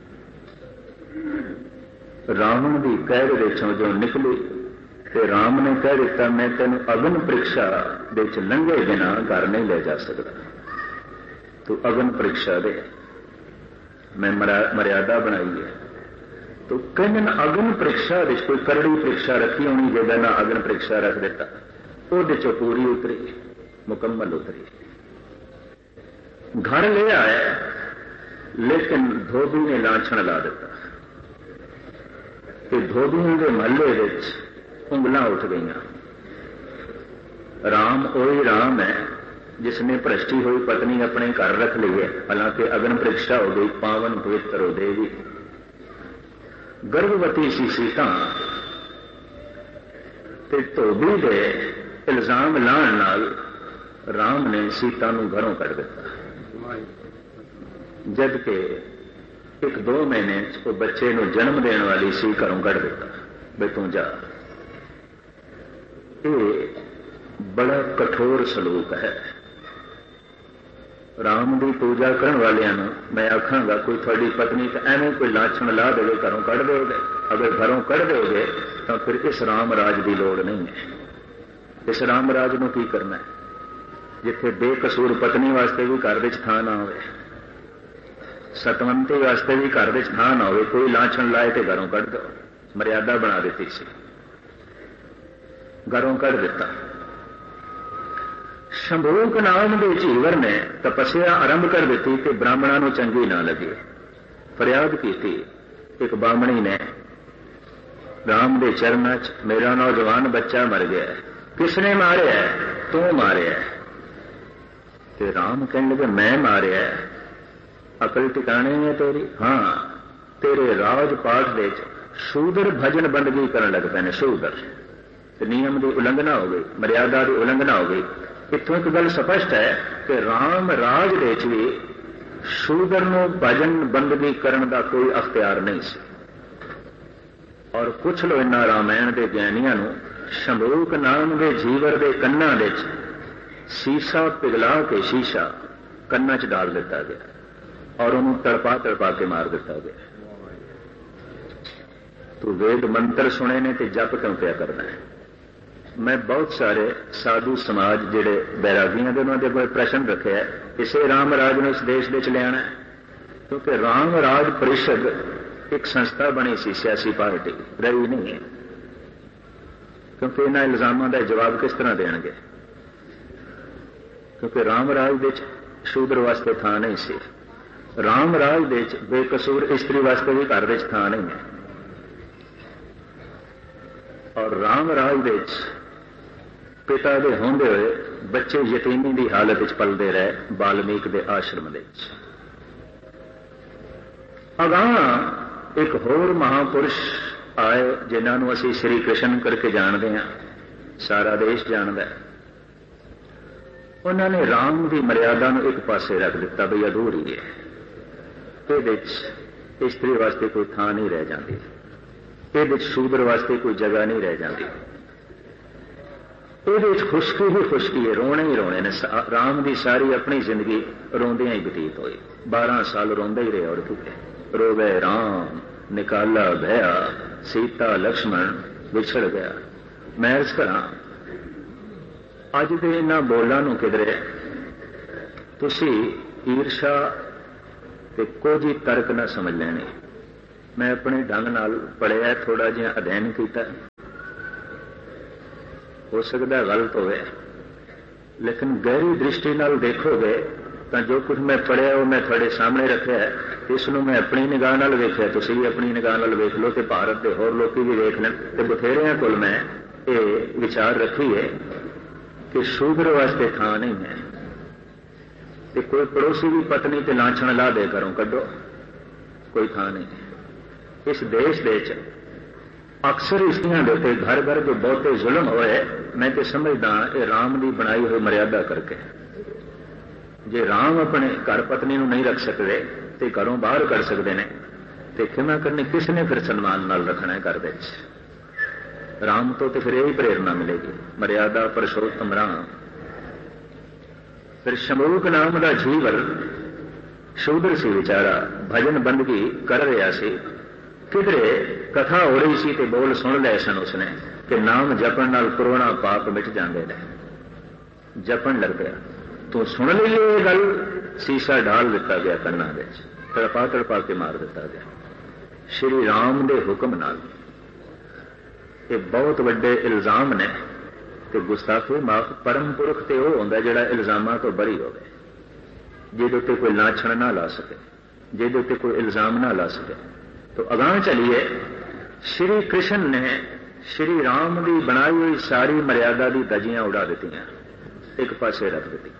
रावण की कैद विचों जो निकली तो राम ने कह दिता, मैं तेन अग्न परीक्षा विच लंघे बिना घर नहीं ले जा सकता, तू अग्न परीक्षा दे। मैं मर्यादा बनाई है। तो कहीं अग्न परीक्षा विच कोई करड़ी परीक्षा रखी होनी, जगह ना अग्न परीक्षा रख दिता, वो पूरी उतरी, मुकम्मल उतरी। घर ले आया, लेकिन धोबी ने लाछन ला दिता कि धोबियों के महल्ले विच उंगलां उठ गई। राम वही राम है जिसने भ्रष्टी हुई पत्नी अपने घर रख ली है, हालांकि अग्नि परीक्षा हो गई, पावन पवित्र हो देवी। गर्भवती सी सीता ते धोबी दे इल्जाम लाण नाल राम ने सीता नूं घरों कढ़ दिता। जबकि एक दो महीने वो बच्चे को जन्म देने वाली सी, घरों कढ़ दिता बे तू जा। ये बड़ा कठोर सलूक है। राम की पूजा करने वालियां मैं आखांगा, कोई थोड़ी पत्नी तो एवं कोई लाछन ला देवे, घरों कढ़ दोगे। अगर घरों कढ़ दोगे तो फिर इस राम राज की लोड़ नहीं है। इस राम राज को की करना है जिथे बेकसूर पत्नी वास्ते भी घर विच थां ना होवे, सतवंती वास्ते भी घर विच थां ना होवे, कोई लाछन लाए तो घरों कढ़ दो। मर्यादा बना दी सी, घरों कढ़ दिता। शंभूक नाम के झीवर ने तपस्या आरंभ कर दी कि ब्राह्मणों को चंगी ना लगे। फरियाद की थी एक बामणी ने राम के चरणों च, मेरा नौजवान बच्चा मर गया है, किसने मारिया है? तू मारिया है। ते राम कहने लगे मैं मारिया है, अकल टिकाने है तेरी? हाँ, तेरे राजपाठ दे शूदर भजन बंदगी करने लग पे ने। शूदर नियम की उल्लंघना हो गई, मर्यादा की उल्लंघना हो गई। इतों एक गल स्पष्ट है कि राम राज दे भी शूदर नूं भजन बंदगी करने का कोई अख्तियार नहीं सी। और पुछ लो इन्हां रामायण के ज्ञानियां नूं, शंभूक नाम के जीवर के कन्नां विच सीसा पिघला के शीशा कन्नां च डाल दिता गया और उन्होंने तड़पा तड़पा के मार दिता गया। तू वेद मंत्र सुने ने ते जप क्यों क्या करना है? मैं बहुत सारे साधु समाज जिहड़े बैरागियां दे उन्होंने कोई प्रश्न रखे है, इसे राम राज ने इस देश में लिया है, क्योंकि राम राज परिषद एक संस्था बनी सी, सियासी पार्टी रही नहीं है। क्योंकि इन्हां इल्जामां दा जवाब किस तरह देंगे? क्योंकि राम राज दे शूद्र वास्ते थां नहीं सी, राम राज दे बेकसूर इस्त्री वास्ते भी घर विच थां नहीं है। और राम राज दे पिता दे होंदे हुए बच्चे यतीमी की हालत विच पलदे रहे वाल्मीकि के आश्रम दे। अगां एक होर महापुरुष आए जिन्होंने असी श्री कृष्ण करके जानते हैं, सारा देश जानता है। उन्होंने राम की मर्यादा को एक पासे रख दिता, बई अधूरी है, ये स्त्री वास्ते कोई थां नहीं रह जाती, ये शूद्र वास्ते कोई जगह नहीं रह जाती। ये खुशकी ही खुशकी है, रोने ही रोने ने। राम की सारी अपनी जिंदगी रोंदियां ही बतीत हुई, बारह साल रोंदे ही रहे। और कितने रोवे राम निकाला भया, सीता लक्ष्मण विछड़ गया। मैं इस करा अज दे इन्हां बोलां नूं किधरे तुसी ईर्षा ते कुछ ही तर्क ना समझ लेने। मैं अपने ढंग नाल पढ़िया, थोड़ा जिहा अध्ययन किया, हो सकता गलत होवे, लेकिन गहरी दृष्टि नाल देखोगे तो जो कुछ मैं पढ़िया वो मैं थोड़े सामने रखा है। इसनों मैं अपनी निगाह नाल वेख्या, तुसीं भी अपनी निगाह नाल वेख लो, तो भारत के होर लोग भी वेख लें। तो बथेरिया कोल मैं ये विचार रखी है कि शूद्र वास्ते थां नहीं है। ते कोई पड़ोसी भी पत्नी ते लाछण ला दे घरों कड्डो, कोई थां नहीं। इस देश दे अक्सर इस्तियां दे उत्ते घर घर जो बहुते जुल्म होए, मैं तो समझदा ये राम की बनाई हुई मर्यादा करके। जे राम अपने घर पत्नी नूं नहीं रख सकते तो घरों बाहर कर सकते हैं, तो खिमा करनी किसने फिर सन्मान नाल रखना है घर दे विच। राम तो, तो फिर यही प्रेरणा मिलेगी, मर्यादा पुरुषोत्तम राम। फिर शमूक नाम का जीवल शूद्र सी बेचारा, भजन बंदगी कर रहा सी, किधरे कथा हो रही सी ते बोल सुन लए सन उसने कि नाम जपण नाल करोड़ां पाप मिट जांदे ने। जपण लग पिया, तो सुन ली ये गल, सीसा डाल दिता गया कन्ना दे, तड़पा तड़पा के मार दिता गया श्री राम दे हुक्म नाल। ये बहुत वड्डे इल्जाम ने ते गुस्ताखी माफ। परम पुरख ते वो होंदा जिहड़ा इल्जामां तो बरी होवे, जिहदे उत्ते कोई लाछण ना ला सके, जिहदे उत्ते कोई इल्जाम ना ला सके। तो अगां चलिए, श्री कृष्ण ने श्री राम की बनाई हुई सारी मर्यादा की दजियां उड़ा दित्तियां, एक पासे रख दी,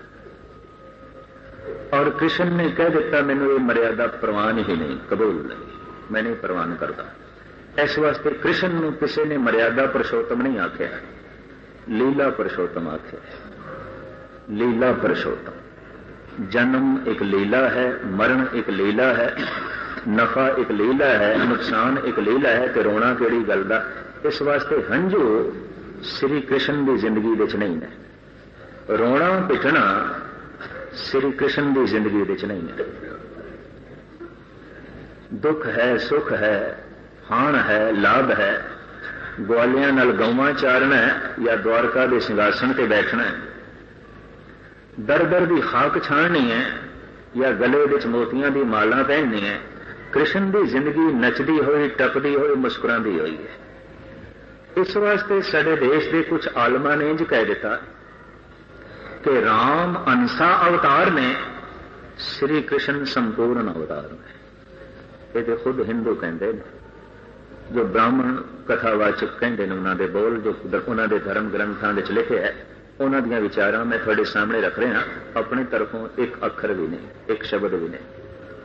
और कृष्ण ने कह दिता मैनू ये मर्यादा प्रवान ही नहीं, कबूल नहीं, मैं नहीं प्रवान करता। इस वास्ते कृष्ण नूं किसी ने मर्यादा पुरुषोत्तम नहीं आख्या, लीला पुरुषोत्तम आख्या। लीला पुरुषोत्तम, जन्म एक लीला है, मरण एक लीला है, नफा एक लीला है, नुकसान एक लीला है, ते रोना किहड़ी गल दा। इस वास्ते हंझू श्री कृष्ण की जिंदगी विच नहीं है, रोना पिटना श्री कृष्ण की जिंदगी विच नहीं है। दुख है, सुख है, हाण है, लाभ है, ग्वालियां नाल गौवां चारना है या द्वारका के सिंघासन ते बैठना है, दर दर की खाक छाणनी है या गले विच मोतियां दी माला पहननी है। कृष्ण की जिंदगी नचदी हुई, टपदी हुई, मुस्कुराती हुई है। इस वास्ते साडे देश के कुछ आलमा ने इंज कह दिता कि राम अंसा अवतार ने, श्री कृष्ण संपूर्ण अवतार ने। ये तो खुद हिंदू कहते हैं, जो ब्राह्मण कथावाचक कहते हैं, उन्होंने बोल जो उन्होंने धर्म ग्रंथों में लिखे है, उन्होंंने विचारां मैं थोड़े सामने रख रहा, अपनी तरफों एक अखर भी नहीं, एक शब्द भी नहीं।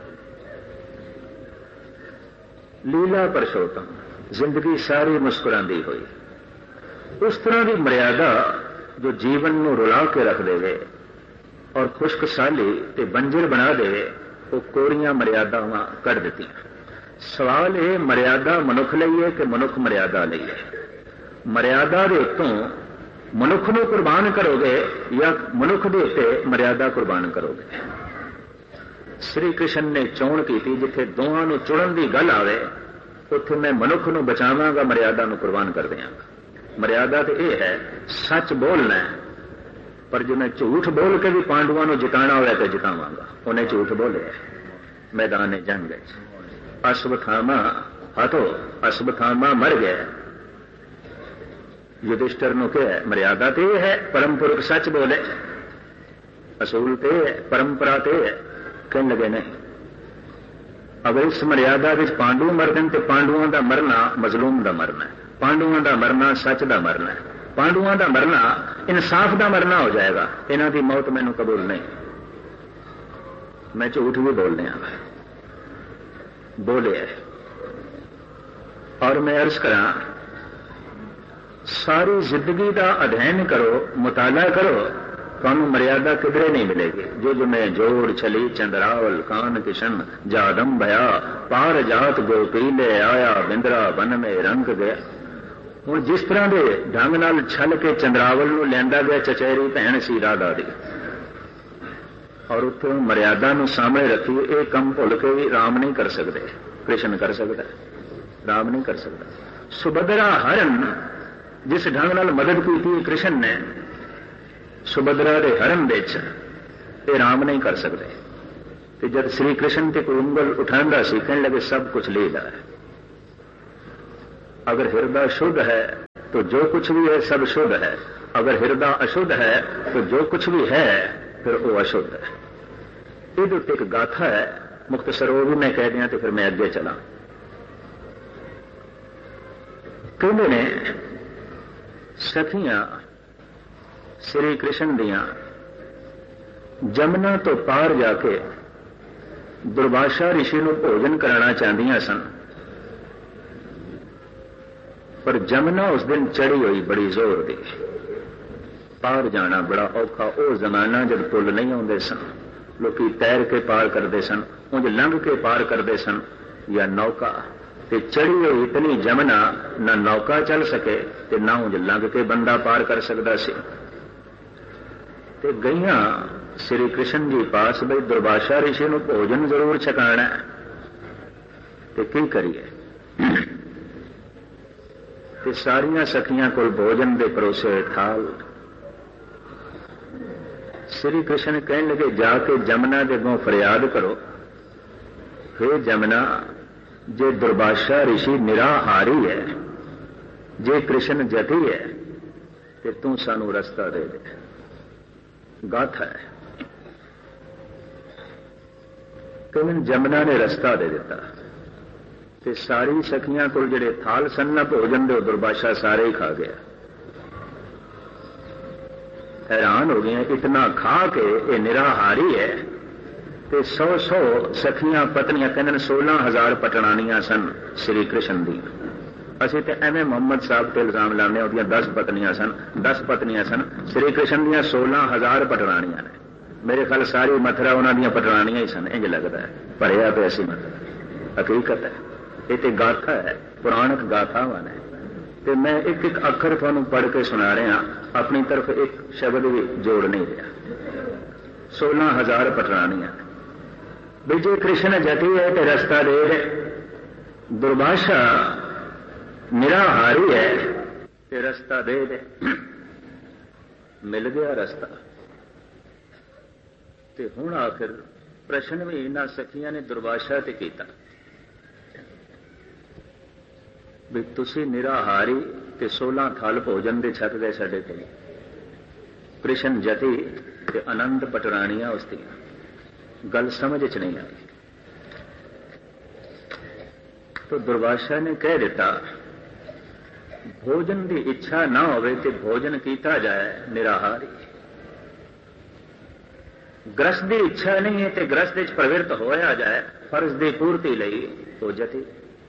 लीला पुरुषोत्तम, जिंदगी सारी मुस्कुराती हुई, उस तरह की मर्यादा जो जीवन को रुला के रख देवे और खुश्क साली ते बंजर बना देवे, वो कोरियां मर्यादावां कढ़ दित्तियां। सवाल ये मर्यादा मनुख लई है कि मनुख मर्यादा लई है? मर्यादा दे उत्तों मनुख नूं कुर्बान करोगे या मनुख दे उत्ते मर्यादा कुर्बान करोगे? श्री कृष्ण ने चोण की जिथे दोवां नूं चुणन की गल आवे, उत्थे मैं मनुख नूं बचावांगा, मर्यादा नूं कुर्बान कर देवांगा। मर्यादा तो यह है सच बोलना है, पर जो मैं झूठ बोल के भी पांडवों को जिताना होया तो जितावांगा। उन्हें झूठ बोले मैदान जंग, अश्वत्थामा हाथो अश्वत्थामा मर गया। युधिष्ठिर ने क्या मर्यादा तो यह है, परम पुरख सच बोले, असूल तो है, परंपरा तो है। कहने लगे नहीं, अगर इस मर्यादा विच पांडु मरदन तो पांडवों का मरना मजलूम का मरना है, पांडुओं का मरना सच का मरना है, पांडुओं का मरना इंसाफ का मरना हो जाएगा। इन्हां की मौत मैनू कबूल नहीं, मैं झूठ भी बोल रहा बोले। और मैं अर्ज करा, सारी जिंदगी का अध्ययन करो, मुताला करो, तुहानू मर्यादा किधरे नहीं मिलेगी। जो जो मैं जोड़ छली चंद्रावल कान किशन जादम भया, पार जात गोपीले आया बिंदरा बन में रंग गया। हुण जिस तरह के ढंग नाल छल के चंद्रावल नूं लिआंदा गया, चचेरी भैण सी राधा दी, और उत्थे मर्यादा नूं सामने रखी। ये कम भुल के भी राम नहीं कर सकते, कृष्ण कर सकता, राम नहीं कर सकता। सुभद्रा हरण जिस ढंग नाल मदद की कृष्ण ने सुभद्रा के हरण विच, ये राम नहीं कर सकते। कि जब श्री कृष्ण ते कोई उंगल उठांदा सी कहने लगे सब कुछ लीला है। अगर हृदय शुद्ध है तो जो कुछ भी है सब शुद्ध है, अगर हृदय अशुद्ध है तो जो कुछ भी है फिर वो अशुद्ध है। ये तो एक गाथा है, मुख्तसर वो भी मैं कह दिया तो फिर मैं अगे चला। कहते ने सखियां श्री कृष्ण दियां जमुना तो पार जाके दुर्वासा ऋषि को भोजन कराना चाहदियां सन, पर जमुना उस दिन चढ़ी हुई बड़ी जोर दी। पार जाना बड़ा औखा। वो जमाना जब पुल नहीं आते सन, लोग तैर के पार करते सन, उंज लंघ के पार करते सन या नौका। ते चढ़ी हुई इतनी जमुना ना नौका चल सके ते ना उंज लंघ के बंदा पार कर सकता सी। ते गईयां श्री कृष्ण जी पास बई दुर्वासा ऋषि को भोजन जरूर छकाना है, ते की करिए। ते सारियां सखियां कोल भोजन दे परोसे थाल। श्री कृष्ण कहने लगे जाके जमुना दे अगों फरियाद करो, हे जमुना जे दुर्वासा ऋषि निराहारी है, जे कृष्ण जति है, ते तू सानू रस्ता दे दे। गाथा है। कहने जमुना ने रस्ता दे दिता ते सारी सखियां को जेड़े थाल सन भोजन दे दुर्वासा सारे ही खा गया। हैरान हो गए, इतना खा के ये निराहारी है। ते सौ सौ सखियां पत्नियां कहने सोलह हजार पटरानियां सन श्री कृष्ण दी। असी तो एवं मोहम्मद साहब ते इल्जाम लाने उहदियां दस पत्नियां सन, दस पत्नियां सन। श्री कृष्ण दियां सोलह हजार पटरानियां ने। मेरे ख्याल सारी मथुरा उन्होंने पटरानियां ही सन, इंज लगता है, भरिया पे ऐसी मथुरा। हकीकत है, ये तो गाथा है, पुराणक गाथावां ने। ते मैं एक एक अखर तुहानूं पढ़ के सुना रहा, अपनी तरफ एक शब्द भी जोड़ नहीं रहा। सोलह हजार पटरानियां विजय कृष्ण जति है ते रस्ता दे रहे, दुर्वासा निराहारी है ते रस्ता दे दे। मिल गया रस्ता। ते हुण आखिर प्रश्न भी इन्हां सखियां ने दुर्वासा ते कीता भी तुसी निराहारी ते सोलह थाल भोजन दे छक गए साडे कोल, कृष्ण जति ते आनंद पटरानियां उसदियां। गल समझ च नहीं आई। तो दुर्वासा ने कह दिता भोजन की इच्छा ना होवे ते भोजन कीता जाए निराहारी। ग्रस्त की इच्छा नहीं है ते ग्रस्त विच प्रवृत्त होया जाए फर्ज की पूर्ति लई तो जति।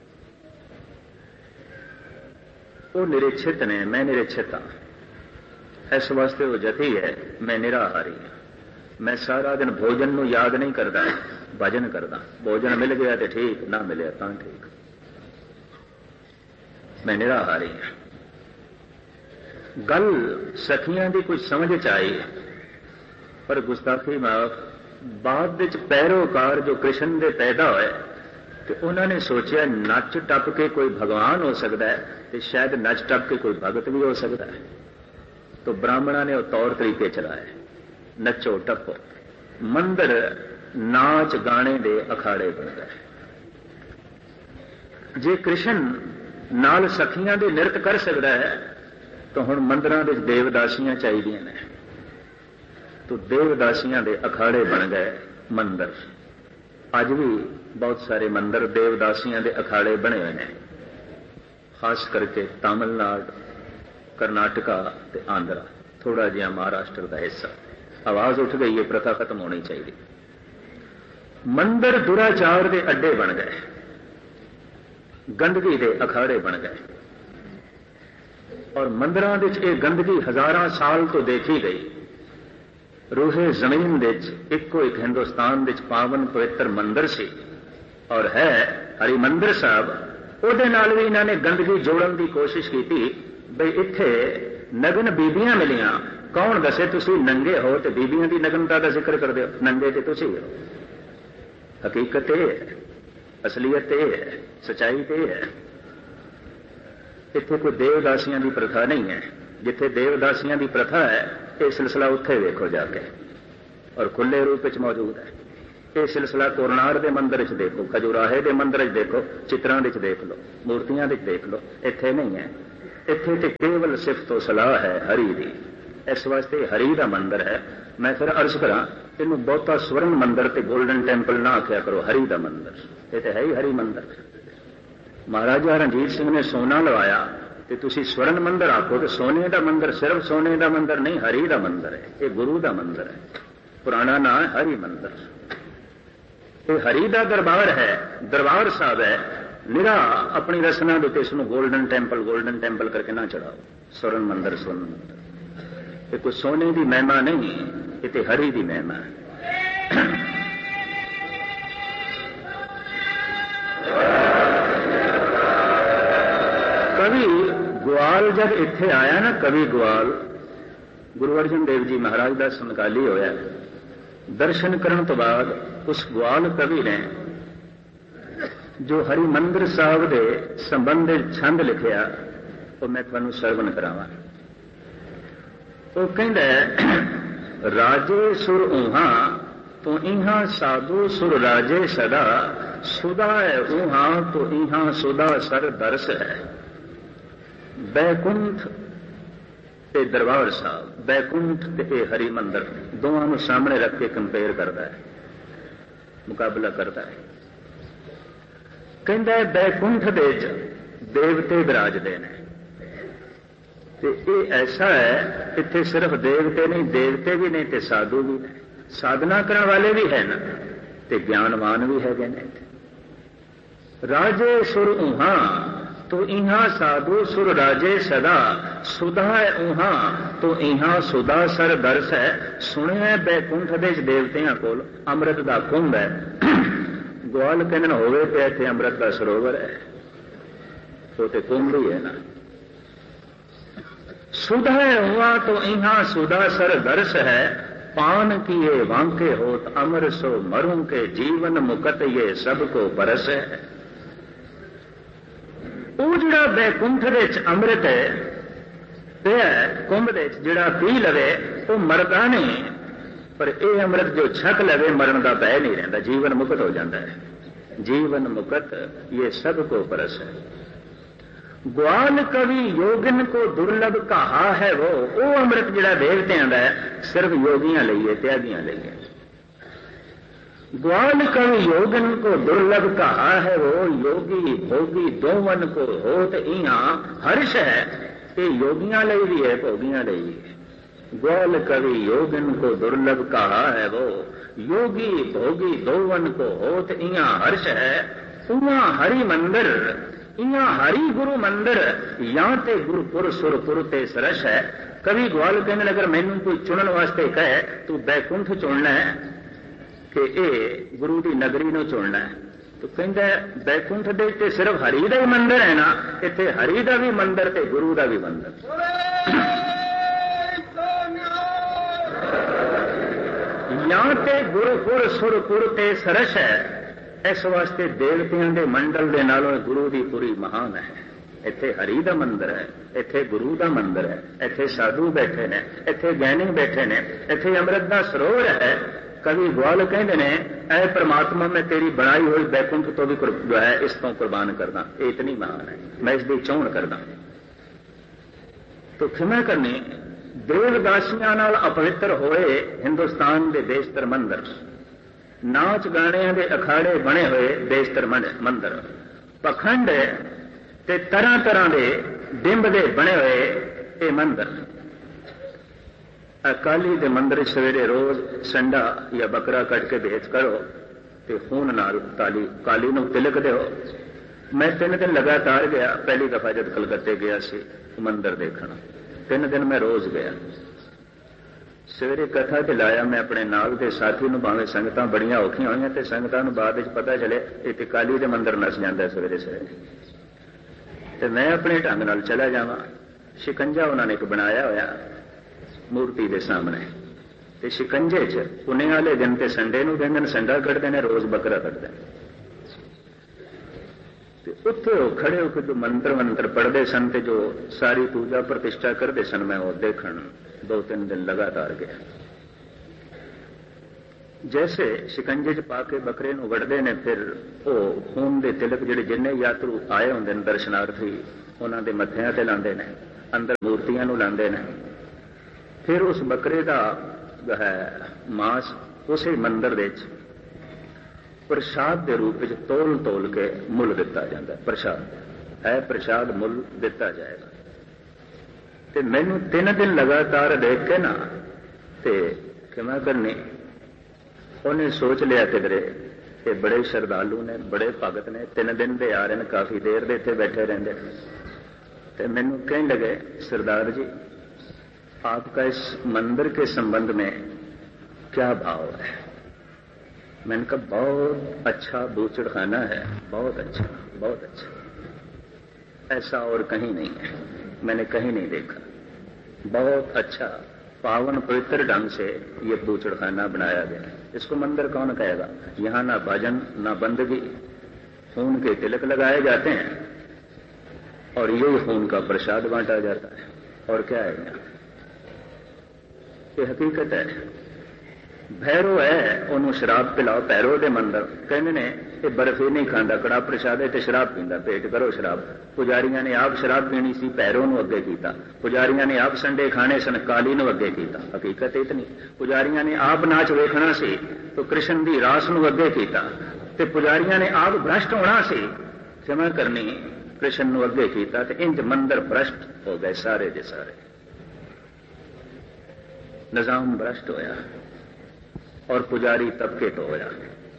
वो निरीक्षित ने, मैं निरीक्षित हाँ, इस वास्ते वो जति है, मैं निराहारी हाँ। मैं सारा दिन भोजन नूं याद नहीं करता, भजन करता। भोजन मिल गया तो ठीक, ना मिले तो ठीक। मैं निराहारी हाँ। गल सखियां की कुछ समझ च आई, पर गुस्ताखी माफ बाद विच पैरोकार जो कृष्ण दे पैदा होए तो उन्होंने सोचा नच टप के कोई भगवान हो सकता है, तो शायद नच टप के कोई भगत भी हो सकता है। तो ब्राह्मणा ने वो तौर तरीके चलाए, नचो टपो। मंदिर नाच गाने दे अखाड़े बन गए। जे कृष्ण नाल सखियां दे नृत्य कर सकता है तो हुण मंदिरां दे देवदासियां चाहिदियां ने। तो देवदासियां दे अखाड़े बन गए मंदिर। अज भी बहुत सारे मंदिर देवदासियां दे अखाड़े बने हुए हैं, खास करके तमिलनाडु, कर्नाटका ते आंध्रा, थोड़ा जिहा महाराष्ट्र का हिस्सा। आवाज उठ गई है, प्रथा खत्म होनी चाहिए। मंदिर दुराचार के अड्डे बन गए, गंदगी के अखाड़े बन गए। और मंदिरां विच ये गंदगी हजारां साल तो देखी गई। रूहे जमीन विच इको एक हिंदुस्तान विच पावन पवित्र मंदिर सी और है हरिमंदिर साहब। ਉਹਦੇ ਨਾਲ भी इन्होंने गंदगी जोड़न की कोशिश की बई इत्थे नगन बीबियां मिलियां। कौन दसे तुसी नंगे हो तो बीबियां की नगनता का जिक्र कर दो, नंगे तो तुसी हो। हकीकत यह है, असलियत यह है, सच्चाई तो यह है। इत्थे कोई देवदासियां की प्रथा नहीं है। जिथे देवदासियां की प्रथा है, यह सिलसिला उत्थे देखो जाके, और खुले रूप में मौजूद है। ये सिलसिला कोरनार के मंदिर च देखो, खजुराहे के मंदिर च देखो, चित्रां विच देख लो, मूर्तियां विच देख लो, इत्थे नहीं है। इत्थे तो केवल सिफत तो सलाह है हरि की, इस वास्ते हरि का मंदिर है। मैं फिर अर्ज करा, इनू बहुता स्वर्ण मंदिर ते गोल्डन टैंपल ना आख्या करो, हरि का मंदिर, ये तो है ही हरि मंदिर। महाराजा रणजीत सिंह ने सोना लवाया तो तुसी स्वर्ण मंदिर आखो, तो सोने का मंदिर सिर्फ सोने का मंदिर नहीं, हरि का मंदिर है, ये गुरु का मंदिर है, पुराना नाम है हरि मंदिर। ये हरि का दरबार है, दरबार साहब है। निरा अपनी रसना देते इसमें गोल्डन टैंपल गोल्डन टैंपल करके ना चढ़ाओ, स्वर्ण मंदिर स्वर्ण मंदिर। ये कोई सोने की महिमा नहीं, ये तो हरि की महिमा है। कवि ग्वाल जब इत्थे आया ना, कवि ग्वाल गुरु अर्जन देव जी महाराज का समकाली होया, दर्शन करने तो बाद उस ग्वाल कवि ने जो हरि मंदिर साहब के संबंध छंद लिखिया वो मैं तुहानू सरवण करावां। वो कहंदा है, राजे सुर ऊहा तो इहा साधु सुर राजे सदा, सुदा है ऊहा तो इहा सुदा सर दरस है। बैकुंठ ते दरबार साहब, बैकुंठ ते हरि मंदिर दोनों सामने रख के कंपेयर करता है, मुकाबला करता है। कहता है बैकुंठ दे देवते विराजते हैं, ते ये ऐसा है इत्थे सिर्फ देवते नहीं, देवते भी नहीं ते साधु भी नहीं, साधना करने वाले भी है ना, ते ज्ञानवान भी है ने। राजे सुर ऊहा तो इहा साधु सुर राजे सदा, सुधा है ऊहा तो इहा सुधा सर दरस है। सुनिया बैकुंठ दे देवतियां कोल अमृत दा कुंभ है, ग्वाल कहन होवे ते इत्थे अमृत का सरोवर है, तो ते कुंभ ही है ना। सुधा हुआ तो इहा सुधा सर दरस है, पान किए वांके होत अमर सो मरूं के, जीवन मुकत ये सबको बरस है। वो जिहड़ा बैकुंठ दे अमृत है कुंभ दे जिहड़ा पी लवे वो मरदा नहीं, पर यह अमृत जो छक लवे मरण का भय नहीं रहता, जीवन मुक्त हो जाता है। जीवन मुक्त ये सबको परस है। ग्वाल कवि योगिन को दुर्लभ कहा है वो, वो अमृत जिहड़ा देवतियां दा है सिर्फ योगियां लईए, त्यागियां लईए। ग्वाल कवि योगिन को दुर्लभ कहा है वो, योगी भोगी दोवन को होत इहा हर्ष है। ये योगियां लई भी है, भोगियां लई भी है। ग्वाल कवि योगिन को दुर्लभ कहा है वो, योगी भोगी दोवन को होत इहा हर्ष है। उहा हरि मंदिर इहा हरि गुरु मंदिर, या ते गुरुपुर सुरपुर ते सरस है। कवि ग्वाल कहने अगर मैनू कोई चुनने वास्ते कहे तू बैकुंठ चुनना है कि ए गुरु की नगरी नू चुनना है, तो कहता है बैकुंठ दे ते सिर्फ हरि का ही मंदिर है ना, इत्थे हरि का भी मंदिर ते गुरु का भी मंदिर। या ते गुरुपुर सुरपुर ते सरस है। इस वास्ते देवतियों के मंडल के नालों गुरु की पूरी महान है। इत्थे हरि का मंदिर है, इत्थे गुरु का मंदिर है, इत्थे साधु बैठे ने, इत्थे ज्ञानी बैठे ने, इत्थे अमृत का सरोवर है। कवि ग्वाल कहते ने ऐ परमात्मा मैं तेरी बनाई हुई बैकुंठ तो भी जो है इस तो कुर्बान करना, ये इतनी महान है, मैं इसकी चोण करना। तो खिमा करनी देवदासियां नाल अपवित्र होए हिंदुस्तान के देशतर मंदिर, नाच गाणियां के अखाड़े बने हुए देशतर मंदिर, पखंड ते तरह तरह के डिंब के बने हुए ये मंदिर। अकाली के मंदिर सवेरे रोज संडा या बकरा कट के भेज करो तो खून नाल ताली काली नूं तिलक दो। मैं तीन दिन लगातार गया, पहली दफा जब कलकत्ते गया सी मंदिर देखना, तीन दिन मैं रोज गया। सवेरे कथा ते लाया मैं अपने नाल के साथी नूं, भावें संगतां बड़ियां औखियां होईयां ते संगतां नूं बाद विच पता चले इह काली दे मंदिर नस जांदा सवेरे सवेरे, ते मैं अपने ढंग नाल चला जावां। शिकंजा उन्होंने एक बनाया होया मूर्ति के सामने, ते शिकंजे च पुणे वाले दिन ते संडे नूं दिन संडा कटदे ने, रोज बकरा कटदे ने। उत्थे खड़े होकर जो मंत्र मंत्र पढ़ते सन ते जो सारी पूजा प्रतिष्ठा करते सन, मैं वो देखण दो तीन दिन लगातार गया। जैसे शिकंजे च पा के बकरे नूं वड़दे ने, फिर ਉਹ ਖੂਨ ਦੇ ਤਿਲਕ ਜਿਹੜੇ ਜਿੰਨੇ ਯਾਤਰੂ ਆਏ ਹੁੰਦੇ ਨੇ ਦਰਸ਼ਨਾਰਥੀ ਉਹਨਾਂ ਦੇ ਮੱਥਿਆਂ ਤੇ ਲਾਉਂਦੇ ਨੇ, ਅੰਦਰ ਮੂਰਤੀਆਂ ਨੂੰ ਲਾਉਂਦੇ ਨੇ। ਫਿਰ ਉਸ ਬੱਕਰੇ ਦਾ ਹੈ ਮਾਸ ਉਸੇ ਮੰਦਰ ਦੇ ਵਿੱਚ ਪ੍ਰਸ਼ਾਦ ਦੇ ਰੂਪ ਵਿੱਚ ਤੋਲ ਤੋਲ ਕੇ ਮੁੱਲ ਦਿੱਤਾ ਜਾਂਦਾ। ਪ੍ਰਸ਼ਾਦ ਹੈ, ਪ੍ਰਸ਼ਾਦ ਮੁੱਲ ਦਿੱਤਾ ਜਾਏਗਾ। ਤੇ ਮੈਨੂੰ ਤਿੰਨ ਦਿਨ ਲਗਾਤਾਰ ਦੇਖ ਕੇ ਨਾ ਤੇ ਕਿਵੇਂ ਕਰਨੀ, ਉਹਨੇ ਸੋਚ ਲਿਆ ਕਿਧਰੇ ਇਹ ਬੜੇ ਸ਼ਰਧਾਲੂ ਨੇ, ਬੜੇ ਭਗਤ ਨੇ, ਤਿੰਨ ਦਿਨ ਦੇ ਆ ਰਹੇ ਨੇ, ਕਾਫੀ ਦੇਰ ਦੇ ਇੱਥੇ ਬੈਠੇ ਰਹਿੰਦੇ। ਤੇ ਮੈਨੂੰ ਕਹਿਣ लगे, सरदार जी आपका इस मंदिर के संबंध में क्या भाव है? मैंने कहा बहुत अच्छा बूचड़खाना है, बहुत अच्छा, बहुत अच्छा, ऐसा और कहीं नहीं है, मैंने कहीं नहीं देखा। बहुत अच्छा पावन पवित्र ढंग से ये बूचड़खाना बनाया गया। इसको मंदिर कौन कहेगा? यहां ना भजन ना बंदगी, खून के तिलक लगाए जाते हैं और यही खून का प्रसाद बांटा जाता है। और क्या है यहाँ? ये हकीकत है। भैरो है, उन्होंने शराब पिलाओ, भैरो के मंदिर कहने ने ये बर्फी नहीं खाता, कड़ा प्रसाद है, शराब पींदा, पेट करो शराब। पुजारियों ने आप शराब पीनी सी, भैरो नूं अगे कीता। पुजारियों ने आप संडे खाने सन, काली नूं अगे कीता। हकीकत इतनी, पुजारियों ने आप नाच वेखना सी तो कृष्ण दी रास नूं अगे कीता। ते पुजारियों ने आप भ्रष्ट होना सी, क्षमा करनी, कृष्ण नूं अगे कीता। ते इंज मंदिर भ्रष्ट हो गए सारे दे सारे, निजाम भ्रष्ट होया और पुजारी तबके तो होया।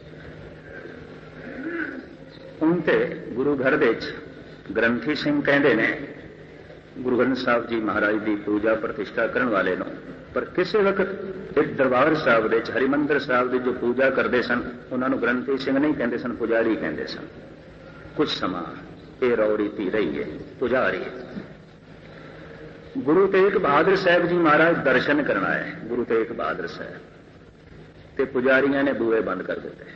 ਹੁਣ ਤੇ ਗੁਰੂ ਘਰ ਦੇ ਵਿੱਚ ਗ੍ਰੰਥੀ ਸਿੰਘ ਕਹਿੰਦੇ ਨੇ ਗੁਰੂ ਗ੍ਰੰਥ ਸਾਹਿਬ ਜੀ ਮਹਾਰਾਜ ਦੀ ਪੂਜਾ ਪ੍ਰਤਿਸ਼ਠਾ ਕਰਨ ਵਾਲੇ ਨੂੰ, ਪਰ ਕਿਸੇ ਵਕਤ ਇੱਕ ਦਰਬਾਰ ਸਾਹਿਬ ਦੇ ਵਿੱਚ ਹਰਿਮੰਦਰ ਸਾਹਿਬ ਦੀ ਜੋ ਪੂਜਾ ਕਰਦੇ ਸਨ ਉਹਨਾਂ ਨੂੰ ਗ੍ਰੰਥੀ ਸਿੰਘ ਨਹੀਂ ਕਹਿੰਦੇ ਸਨ, ਪੁਜਾਰੀ ਕਹਿੰਦੇ ਸਨ। ਕੁਝ ਸਮਾਂ ਇਹ ਰੌ ਰੀਤੀ ਰਹੀ ਹੈ, ਪੁਜਾਰੀ। ਗੁਰੂ ਤੇਗ ਬਹਾਦਰ ਸਾਹਿਬ ਜੀ ਮਹਾਰਾਜ ਦਰਸ਼ਨ ਕਰਨ ਆਏ, ਗੁਰੂ ਤੇਗ ਬਹਾਦਰ ਸਾਹਿਬ, ਤੇ ਪੁਜਾਰੀਆਂ ਨੇ ਬੂਹੇ ਬੰਦ ਕਰ ਦਿੱਤੇ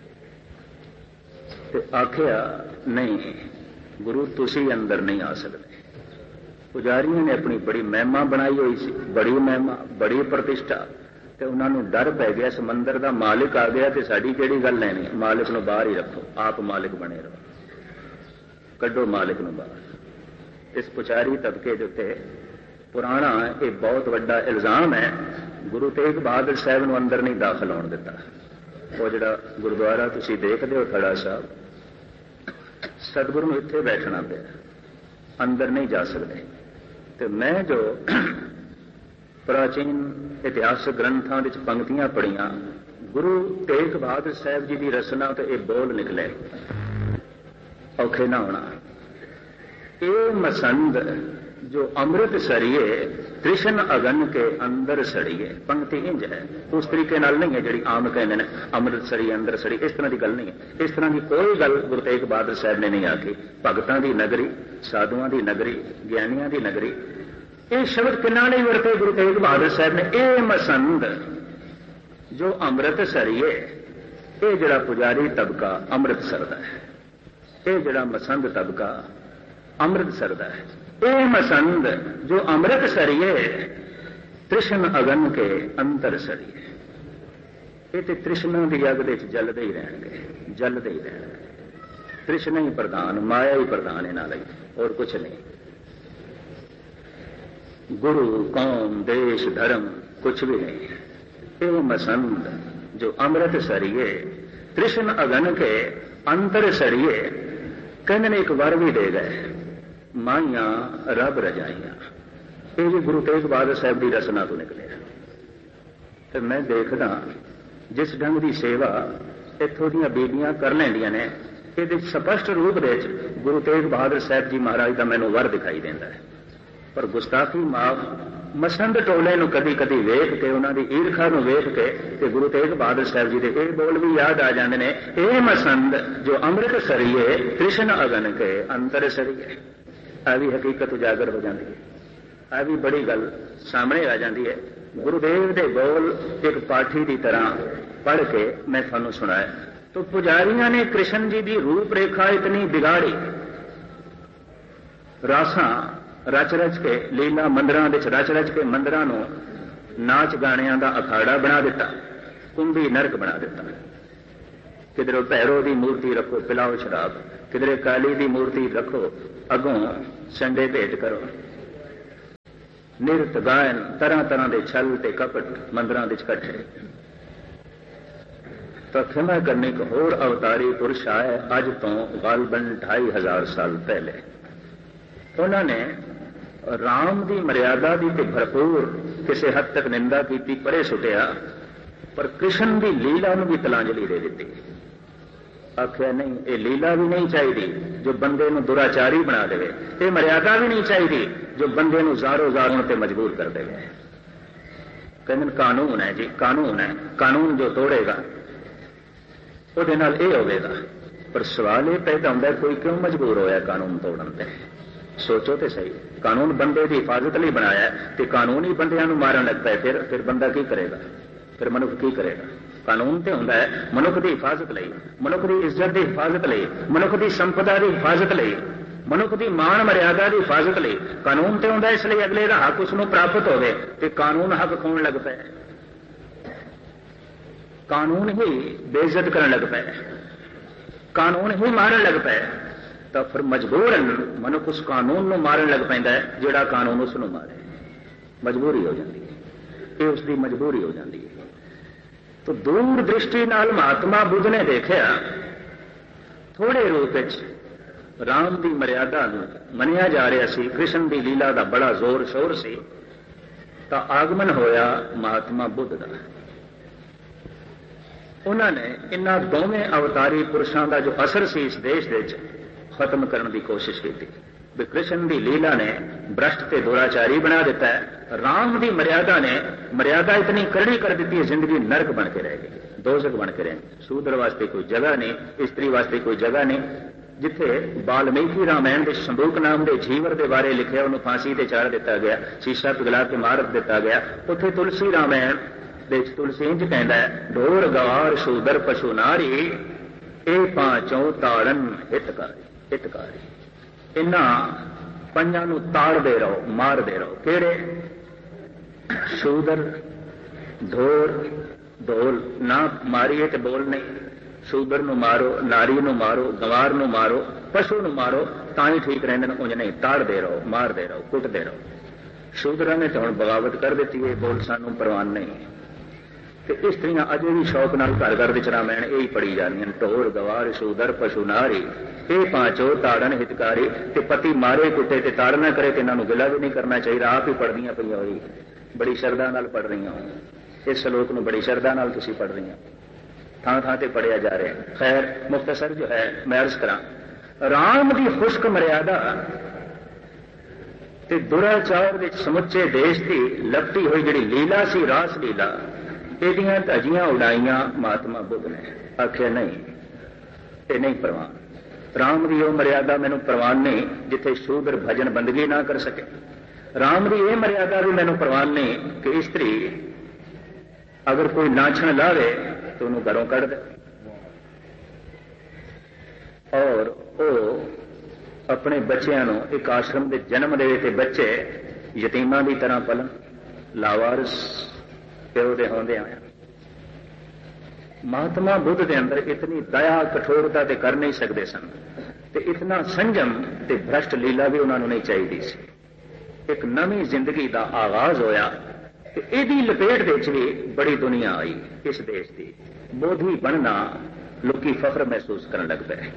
ਤੇ ਆਖਿਆ ਨਹੀਂ ਗੁਰੂ ਤੁਸੀਂ ਅੰਦਰ ਨਹੀਂ ਆ ਸਕਦੇ। ਪੁਜਾਰੀਆਂ ਨੇ ਆਪਣੀ ਬੜੀ ਮਹਿਮਾ ਬਣਾਈ ਹੋਈ ਸੀ, ਬੜੀ ਮਹਿਮਾ, ਬੜੀ ਪ੍ਰਤਿਸ਼ਠਾ, ਤੇ ਉਹਨਾਂ ਨੂੰ ਡਰ ਪੈ ਗਿਆ ਇਸ ਮੰਦਰ ਦਾ ਮਾਲਿਕ ਆ ਗਿਆ ਤੇ ਸਾਡੀ ਕਿਹੜੀ ਗੱਲ ਲੈਣੀ, ਮਾਲਿਕ ਨੂੰ ਬਾਹਰ ਹੀ ਰੱਖੋ, ਆਪ ਮਾਲਿਕ ਬਣੇ ਰਹੋ, ਕੱਢੋ ਮਾਲਿਕ ਨੂੰ ਬਾਹਰ। ਇਸ ਪੁਜਾਰੀ ਤਬਕੇ ਦੇ ਉੱਤੇ ਪੁਰਾਣਾ ਇਹ ਬਹੁਤ ਵੱਡਾ ਇਲਜ਼ਾਮ ਹੈ, ਗੁਰੂ ਤੇਗ ਬਹਾਦਰ ਸਾਹਿਬ ਨੂੰ ਅੰਦਰ ਨਹੀਂ ਦਾਖਲ ਹੋਣ ਦਿੱਤਾ। ਉਹ ਜਿਹੜਾ ਗੁਰਦੁਆਰਾ ਤੁਸੀਂ ਦੇਖਦੇ ਹੋ ਥੜਾ ਸਾਹਿਬ, ਸਤਿਗੁਰੂ ਨੂੰ ਇੱਥੇ ਬੈਠਣਾ ਪਿਆ, ਅੰਦਰ ਨਹੀਂ ਜਾ ਸਕਦੇ। ਤੇ ਮੈਂ ਜੋ ਪ੍ਰਾਚੀਨ ਇਤਿਹਾਸਕ ਗ੍ਰੰਥਾਂ ਵਿੱਚ ਪੰਕਤੀਆਂ ਪੜ੍ਹੀਆਂ, ਗੁਰੂ ਤੇਗ ਬਹਾਦਰ ਸਾਹਿਬ ਜੀ ਦੀ ਰਚਨਾ ਤੇ ਇਹ ਬੋਲ ਨਿਕਲੇ, ਔਖੇ ਨਾ ਹੋਣਾ। ਇਹ ਮਸੰਦ जो अमृत सरिए कृष्ण अगन के अंदर सड़िए, पंक्ति इंज है, उस तरीके नाल नहीं है जी आम कहते हैं अमृत सरिए अंदर सड़ी, इस तरह की गल नहीं है। इस तरह की कोई गल गुरु तेग बहादुर साहब ने नहीं आखी। भगतां दी नगरी, साधुआं दी नगरी, ज्ञानियां दी नगरी, ये शब्द किन्ना नहीं वरते गुरु तेग बहादुर साहब ने। ये मसंद जो अमृत सरिए, ये जड़ा पुजारी तबका अमृत सरदा है, ये जड़ा मसंद तबका अमृत सरदा है। ਇਹ ਮਸੰਦ ਜੋ ਅੰਮ੍ਰਿਤ ਸਰੀਏ ਤ੍ਰਿਸ਼ਨ ਅਗਨ ਕੇ ਅੰਤਰ ਸਰੀਏ, ਇਹ ਤੇ ਤ੍ਰਿਸ਼ਨਾ ਦੀ ਅੱਗ ਦੇ ਵਿੱਚ ਜਲਦੇ ਹੀ ਰਹਿਣਗੇ, ਜਲਦੇ ਹੀ ਰਹਿਣਗੇ। ਤ੍ਰਿਸ਼ਨਾ ਹੀ ਪ੍ਰਧਾਨ, ਮਾਇਆ ਹੀ ਪ੍ਰਧਾਨ ਇਹਨਾਂ ਲਈ, ਹੋਰ ਕੁਛ ਨਹੀਂ। ਗੁਰੂ, ਕੌਮ, ਦੇਸ਼, ਧਰਮ ਕੁਛ ਵੀ ਨਹੀਂ। ਇਹ ਮਸੰਦ ਜੋ ਅੰਮ੍ਰਿਤ ਸਰੀਏ ਤ੍ਰਿਸ਼ਨ ਅਗਨ ਕੇ ਅੰਤਰ ਸਰੀਏ, ਕਹਿੰਦੇ ਨੇ ਇੱਕ ਵਰ ਵੀ ਦੇ ਗਏ, ਮਾਈਆਂ ਰੱਬ ਰਜਾਈਆਂ। ਇਹ ਵੀ ਗੁਰੂ ਤੇਗ ਬਹਾਦਰ ਸਾਹਿਬ ਦੀ ਰਚਨਾ ਤੋਂ ਨਿਕਲਿਆ। ਤੇ ਮੈਂ ਦੇਖਦਾ ਜਿਸ ਢੰਗ ਦੀ ਸੇਵਾ ਇੱਥੋਂ ਦੀਆਂ ਬੀਬੀਆਂ ਕਰ ਲੈਂਦੀਆਂ ਨੇ, ਇਹਦੇ ਸਪਸ਼ਟ ਰੂਪ ਦੇ ਵਿੱਚ ਗੁਰੂ ਤੇਗ ਬਹਾਦਰ ਸਾਹਿਬ ਜੀ ਮਹਾਰਾਜ ਦਾ ਮੈਨੂੰ ਵਰ ਦਿਖਾਈ ਦਿੰਦਾ ਹੈ। ਪਰ ਗੁਸਤਾਖੀ ਮਾਫ, ਮਸੰਦ ਟੋਲੇ ਨੂੰ ਕਦੀ ਕਦੀ ਵੇਖ ਕੇ, ਉਹਨਾਂ ਦੀ ਈਰਖਾ ਨੂੰ ਵੇਖ ਕੇ ਤੇ ਗੁਰੂ ਤੇਗ ਬਹਾਦਰ ਸਾਹਿਬ ਜੀ ਦੇ ਇਹ ਬੋਲ ਵੀ ਯਾਦ ਆ ਜਾਂਦੇ ਨੇ, ਇਹ ਮਸੰਦ ਜੋ ਅੰਮ੍ਰਿਤ ਸਰੀਏ ਕ੍ਰਿਸ਼ਨ ਅਗਨ ਕੇ ਅੰਤਰ ਸਰੀਏ। ਇਹ ਵੀ ਹਕੀਕਤ ਉਜਾਗਰ ਹੋ ਜਾਂਦੀ ਹੈ, ਇਹ ਵੀ ਬੜੀ ਗੱਲ ਸਾਹਮਣੇ ਆ ਜਾਂਦੀ ਹੈ। ਗੁਰੂਦੇਵ ਦੇ ਬੋਲ ਇੱਕ ਪਾਠੀ ਦੀ ਤਰ੍ਹਾਂ ਪੜ੍ਹ ਕੇ ਮੈਂ ਤੁਹਾਨੂੰ ਸੁਣਾਇਆ। तो पुजारियों ने कृष्ण जी की रूप रेखा इतनी बिगाड़ी, रासा रच रच के लीला मंदिरां विच रच रच के मंदिरां नूं नाच गाणियां दा अखाड़ा बना दिता। कुंभी नरक बना दिता। किधरों भैरो की मूर्ति रखो, पिलाओ शराब, किधरे काली की मूर्ति रखो, अगों संडे भेंट करो। निरत गायन, तरह तरह के छल ते कपट मंदिरां विच इकट्ठे। तो खिमा करने एक होर अवतारी पुरुष आए अज तो गालबन ढाई हजार साल पहले। उन्होंने राम की मर्यादा की तो भरपूर किसी हद तक निंदा की, परे सुटिया, पर कृष्ण की लीला में भी तलांजलि दे दी। आख्या नहीं, ये लीला भी नहीं चाहिए जो बंदे नूं दुराचारी बना दे, ये मर्यादा भी नहीं चाहिए जो बंदे नूं ज़ारो ज़ारों ते मजबूर कर दे। कहते कानून है जी, कानून है, कानून जो तोड़ेगा ਉਹਦੇ ਨਾਲ ਇਹ ਹੋਵੇਗਾ। पर सवाल यह पैदा होता है कोई क्यों मजबूर होया कानून तोड़न ते? सोचो तो सही, कानून बंदे की हिफाजत लिए बनाया तो कानून ही बंदियां नूं मारन लग पाए, फिर फिर बंदा की करेगा? फिर मनुख की करेगा? कानून तो होंदा है मनुख की हिफाजत लई, मनुख की इज्जत की हिफाजत लई, मनुख की संपदा की हिफाजत लई, मनुख की मान मर्यादा की हिफाजत लई। कानून तो होंदा इसलिए अगले का हक उसनूं प्राप्त होवे ते कानून हक खोण लग पाए, कानून ही बेइज्जत करने लग पाए, कानून ही मारन लग पाए। तो फिर मजबूरन मनुख उस कानून नूं मारन लग पैंदा है जिहड़ा कानून उसनूं मारे। मजबूरी हो जाती है, ये उसकी मजबूरी हो जाती है। तो दूर दृष्टि नाल महात्मा बुद्ध ने देखा थोड़े रूप विच राम की मर्यादा मनिया जा रहा सी, कृष्ण की लीला का बड़ा जोर शोर सी, तो आगमन होया महात्मा बुद्ध का। उन्होंने इन्हां दोवें अवतारी पुरुषों का जो असर सी इस देश दे खत्म करने की कोशिश की। भी कृष्ण की लीला ने भ्रष्ट ते दुराचारी बना दिता है, राम की मर्यादा ने मर्यादा इतनी करड़ी कर दी है, जिंदगी नरक बन के रह गई, दोजक बन के रह। शूद्र वास्ते कोई जगह नहीं, स्त्री वास्ते कोई जगह नहीं। जिथे वाल्मीकि रामायण के संदूक नाम के जीवर के बारे लिखे उन्होंने फांसी ते चाड़ दिता गया, शीशा पिघला के मार दिता गया। उत्थे तुलसी रामायण तुलसी इंज कहता है, ढोर गवार शूदर पशु नारी ए पांचों ताड़न हितकारी हितकारी। इन्हां पंजां नूं ताड़दे रहो, मारदे रहो। किहड़े? शूदर, ढोर, ढोल ना मारीए तो बोल नहीं। शूदर नूं मारो, नारी नूं मारो, गवार नूं मारो, पशु नूं मारो, तां ही ठीक रहिंदे ने। उंज नहीं, ताड़दे रहो, मारदे रहो, कुटदे रहो। शूदरां ने तो हुण बगावत कर दी है, बोल सानूं परवान नहीं। तो स्त्रियां अजे भी शौक नाल घर घर विच रामायण यही पढ़ी जानियां, ढोर गवार शूदर पशु नारी ये पांचों ताड़न हितकारी। ते पति मारे कुटे ते ताड़ ना करे, ते इन्हां नूं गिला भी नहीं करना चाहिए। आप ही पढ़दियां पईयां होई, बड़ी शरदा नाल पढ़ रही हो, इस श्लोक नूं बड़ी शरदा नाल तुसीं पढ़ रही हो, थां थां ते पढ़िया जा रहा है। खैर मुख्तसर जो है मैं अर्ज करां, राम की खुश्क मर्यादा ते दुराचार विच समुचे देश की लपटी हुई जिहड़ी लीला सी, रास लीला, ਇਹਦੀਆਂ ਧਜੀਆਂ ਉਡਾਈਆਂ महात्मा बुद्ध ने। आखिया नहीं, ये नहीं परवान। राम की वो मर्यादा मैनू परवान नहीं जिथे शूद्र भजन बंदगी ना कर सके। राम की यह मर्यादा भी मैनू परवान नहीं कि स्त्री अगर कोई नाछण लावे तो उन्होंने घरों कढ़ दे, और वो अपने बच्चों को एक आश्रम के जन्म दे ते बच्चे यतीमां की तरह पलन, लावारस प्यो दे होंदे आया। महात्मा बुद्ध के अंदर इतनी दया कठोरता ते कर नहीं सकते सन, ते इतना संयम ते भ्रष्ट लीला भी उन्होंने नहीं चाहिए सी। एक नवी जिंदगी का आगाज होया, इहदी लपेट दे विच भी बड़ी दुनिया आई इस देश की। बोधी बनना लोकी फख्र महसूस करने लग पे,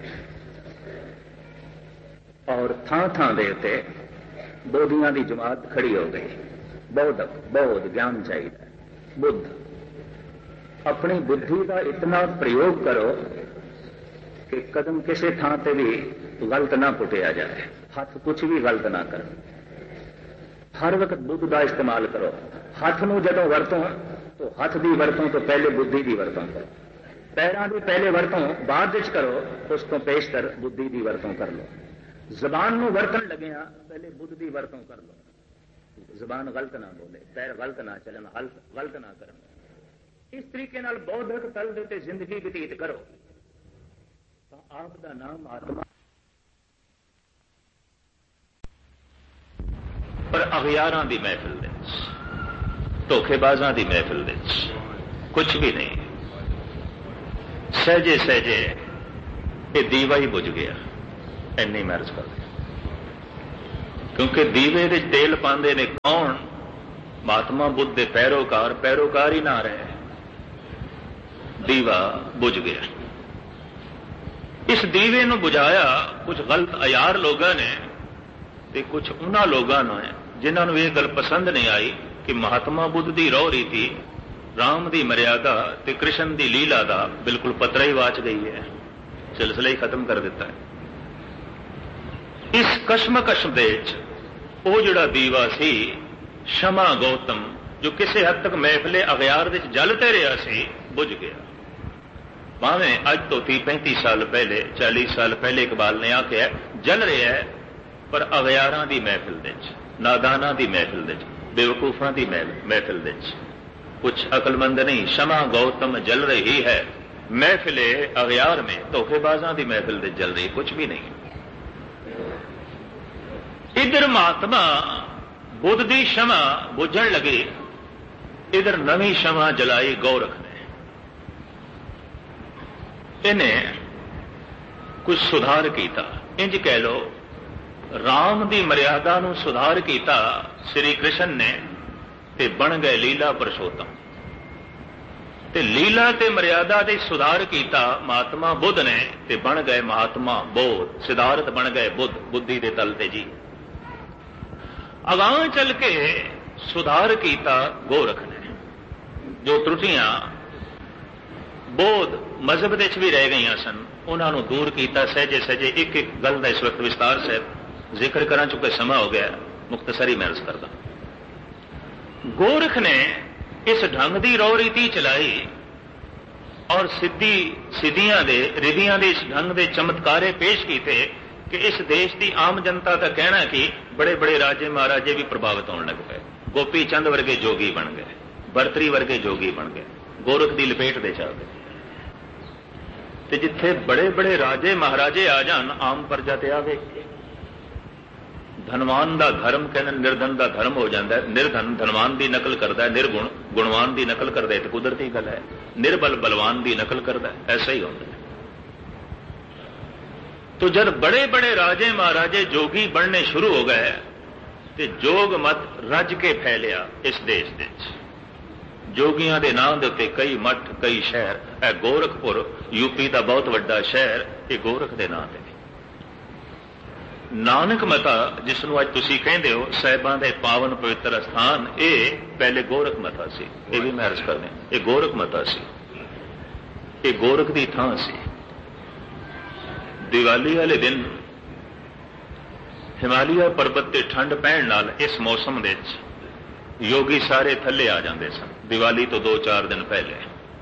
और थां थां दे उत्ते बोधियां की जमात खड़ी हो गई। बौद्धक बौद्ध ज्ञान चाहिए। बुद्ध अपनी बुद्धि का इतना प्रयोग करो कि कदम किसी थां ते भी गलत ना पुटिया जाए, हाथ कुछ भी गलत ना कर। हर वक्त बुद्ध का इस्तेमाल करो। हाथ नूं जदों वरतों तो हाथ की वरतों तो पहले बुद्धि की वरतों करो, पैरों की पहले वरतों बाद विच करो, उस तो पेशतर बुद्धि की वरतों कर लो। जबान नूं वरतन लगे पहले बुद्ध की वरतों कर लो। जबान गलत ना बोले, पैर गलत ना चलन, हल्त गलत ना करन। इस तरीके नाल बौद्धक तल दे जिंदगी व्यतीत करो तो आपका नाम आत्मा। पर अगियारां दी महफिल दे, धोखेबाजां दी महफिल दे कुछ भी नहीं। ਸਹਿਜੇ ਸਹਿਜੇ ਇਹ ਦੀਵਾ ਹੀ ਬੁਝ ਗਿਆ। ਇੰਨੀ ਮੈਂ ਅਰਜ਼ ਕਰਦਾ, ਕਿਉਂਕਿ ਦੀਵੇ ਦੇ ਤੇਲ ਪਾਉਂਦੇ ਨੇ ਕੌਣ? ਮਹਾਤਮਾ ਬੁੱਧ ਦੇ ਪੈਰੋਕਾਰ, ਪੈਰੋਕਾਰ ਹੀ ਨਾ ਰਹੇ, ਦੀਵਾ ਬੁਝ ਗਿਆ। ਇਸ ਦੀਵੇ ਨੂੰ ਬੁਝਾਇਆ ਕੁਝ ਗਲਤ ਅਯਾਰ ਲੋਕਾਂ ਨੇ ਤੇ ਕੁਝ ਉਹਨਾਂ ਲੋਕਾਂ ਨੇ ਜਿਨ੍ਹਾਂ ਨੂੰ ਇਹ ਗੱਲ ਪਸੰਦ ਨਹੀਂ ਆਈ ਕਿ ਮਹਾਤਮਾ ਬੁੱਧ ਦੀ ਰਹੁ ਰੀਤੀ, ਰਾਮ ਦੀ ਮਰਿਆਦਾ ਤੇ ਕ੍ਰਿਸ਼ਨ ਦੀ ਲੀਲਾ ਦਾ ਬਿਲਕੁਲ ਪਤਰਾ ਹੀ ਵਾਚ ਗਈ ਹੈ, ਸਿਲਸਿਲਾ ਹੀ ਖਤਮ ਕਰ ਦਿੱਤਾ ਹੈ। ਇਸ ਕਸ਼ਮਕਸ਼ ਦੇ ਵਿੱਚ ਉਹ ਜਿਹੜਾ ਦੀਵਾ ਸੀ ਸ਼ਮਾ ਗੌਤਮ, ਜੋ ਕਿਸੇ ਹੱਦ ਤੱਕ ਮਹਿਫਲੇ ਅਗਿਆਰ ਵਿੱਚ ਜਲ ਤੇ ਰਿਹਾ ਸੀ, ਬੁਝ ਗਿਆ। ਭਾਵੇਂ ਅੱਜ ਤੋਂ ਤੀਹ ਪੈਂਤੀ ਸਾਲ ਪਹਿਲੇ, ਚਾਲੀ ਸਾਲ ਪਹਿਲੇ ਇਕਬਾਲ ਨੇ ਆਖਿਆ ਜਲ ਰਿਹਾ ਹੈ, ਪਰ ਅਗਿਆਰਾਂ ਦੀ ਮਹਿਫਿਲ ਦੇ ਵਿੱਚ, ਨਾਦਾਨਾਂ ਦੀ ਮਹਿਫਿਲ ਦੇ ਵਿੱਚ, ਬੇਵਕੂਫਾਂ ਦੀ ਮਹਿਫਿਲ ਦੇ ਵਿੱਚ, ਕੁਛ ਅਕਲਮੰਦ ਨਹੀਂ। ਸ਼ਮਾ ਗੌਤਮ ਜਲ ਰਹੀ ਹੈ महफिले अगयार में, धोखेबाजा की महफिल दे जल रही, कुछ भी नहीं। इधर महात्मा बुद्ध की क्षमा बुझण लगे, इधर नवी क्षमा जलाई गोरख ने। इन्हें कुछ सुधार किया, इंज कह लो राम की मर्यादा नूं सुधार किया श्री कृष्ण ने, ते बन गए लीला पुरुषोत्तम। ते लीला ते मर्यादा दे सुधार किया महात्मा बुद्ध ने, ते बन गए महात्मा बोध, सिद्धार्थ बन गए बुद्ध, बुद्धि दे तल ते जी। अगां चल के सुधार किया गोरख ने, जो त्रुटियां बोध मजहब दे भी रह गई सन, उन्होंने दूर किया सहजे सहजे। एक एक गल का इस वक्त विस्तार से जिक्र करा चुके समा हो गया, मुख्तसरी मैं अर्ज करदा। गोरख ने इस ढंग की रौ रीति चलाई और सिद्धि सिद्धियां दे रिधियां दे इस ढंग के चमत्कारे पेश किए कि इस देश की आम जनता का कहना कि बड़े बड़े राजे महाराजे भी प्रभावित होने लग पे। गोपी चंद वर्गे जोगी बन गए, बरतरी वर्गे जोगी बन गए, गोरख की लपेट दे चल गए। ते जिथे बड़े बड़े राजे महाराजे आ जान, आम प्रजा ते आवे। धनवान का धर्म कहना निर्धन का धर्म हो जाता है, निर्धन धनवान की नकल करता है, निर्गुण गुणवान की नकल करता है, तो कुदरती गल है। निर्बल बलवान की नकल करता है, ऐसा ही होता है। तो जब बड़े बड़े राजे महाराजे जोगी बनने शुरू हो गए, तो जोग मत रज के फैलिया इस देश दे। जोगियां दे नाम दे उत्ते कई मठ, कई शहर। है गोरखपुर यूपी का बहुत वड्डा शहर, ये गोरख के नाम है। नानक मता जिसनों अज तुसी कहंदे हो साहिबां दे पावन पवित्र स्थान, ये पहले गोरख मता सी। ये भी मैं अर्ज करने, ये गोरख मता सी, ये गोरख की थां सी। दिवाली वाले दिन हिमालय पर्वत ते ठंड पैण नाल इस मौसम दे योगी सारे थले आ जाते सन। दिवाली तो दो चार दिन पहले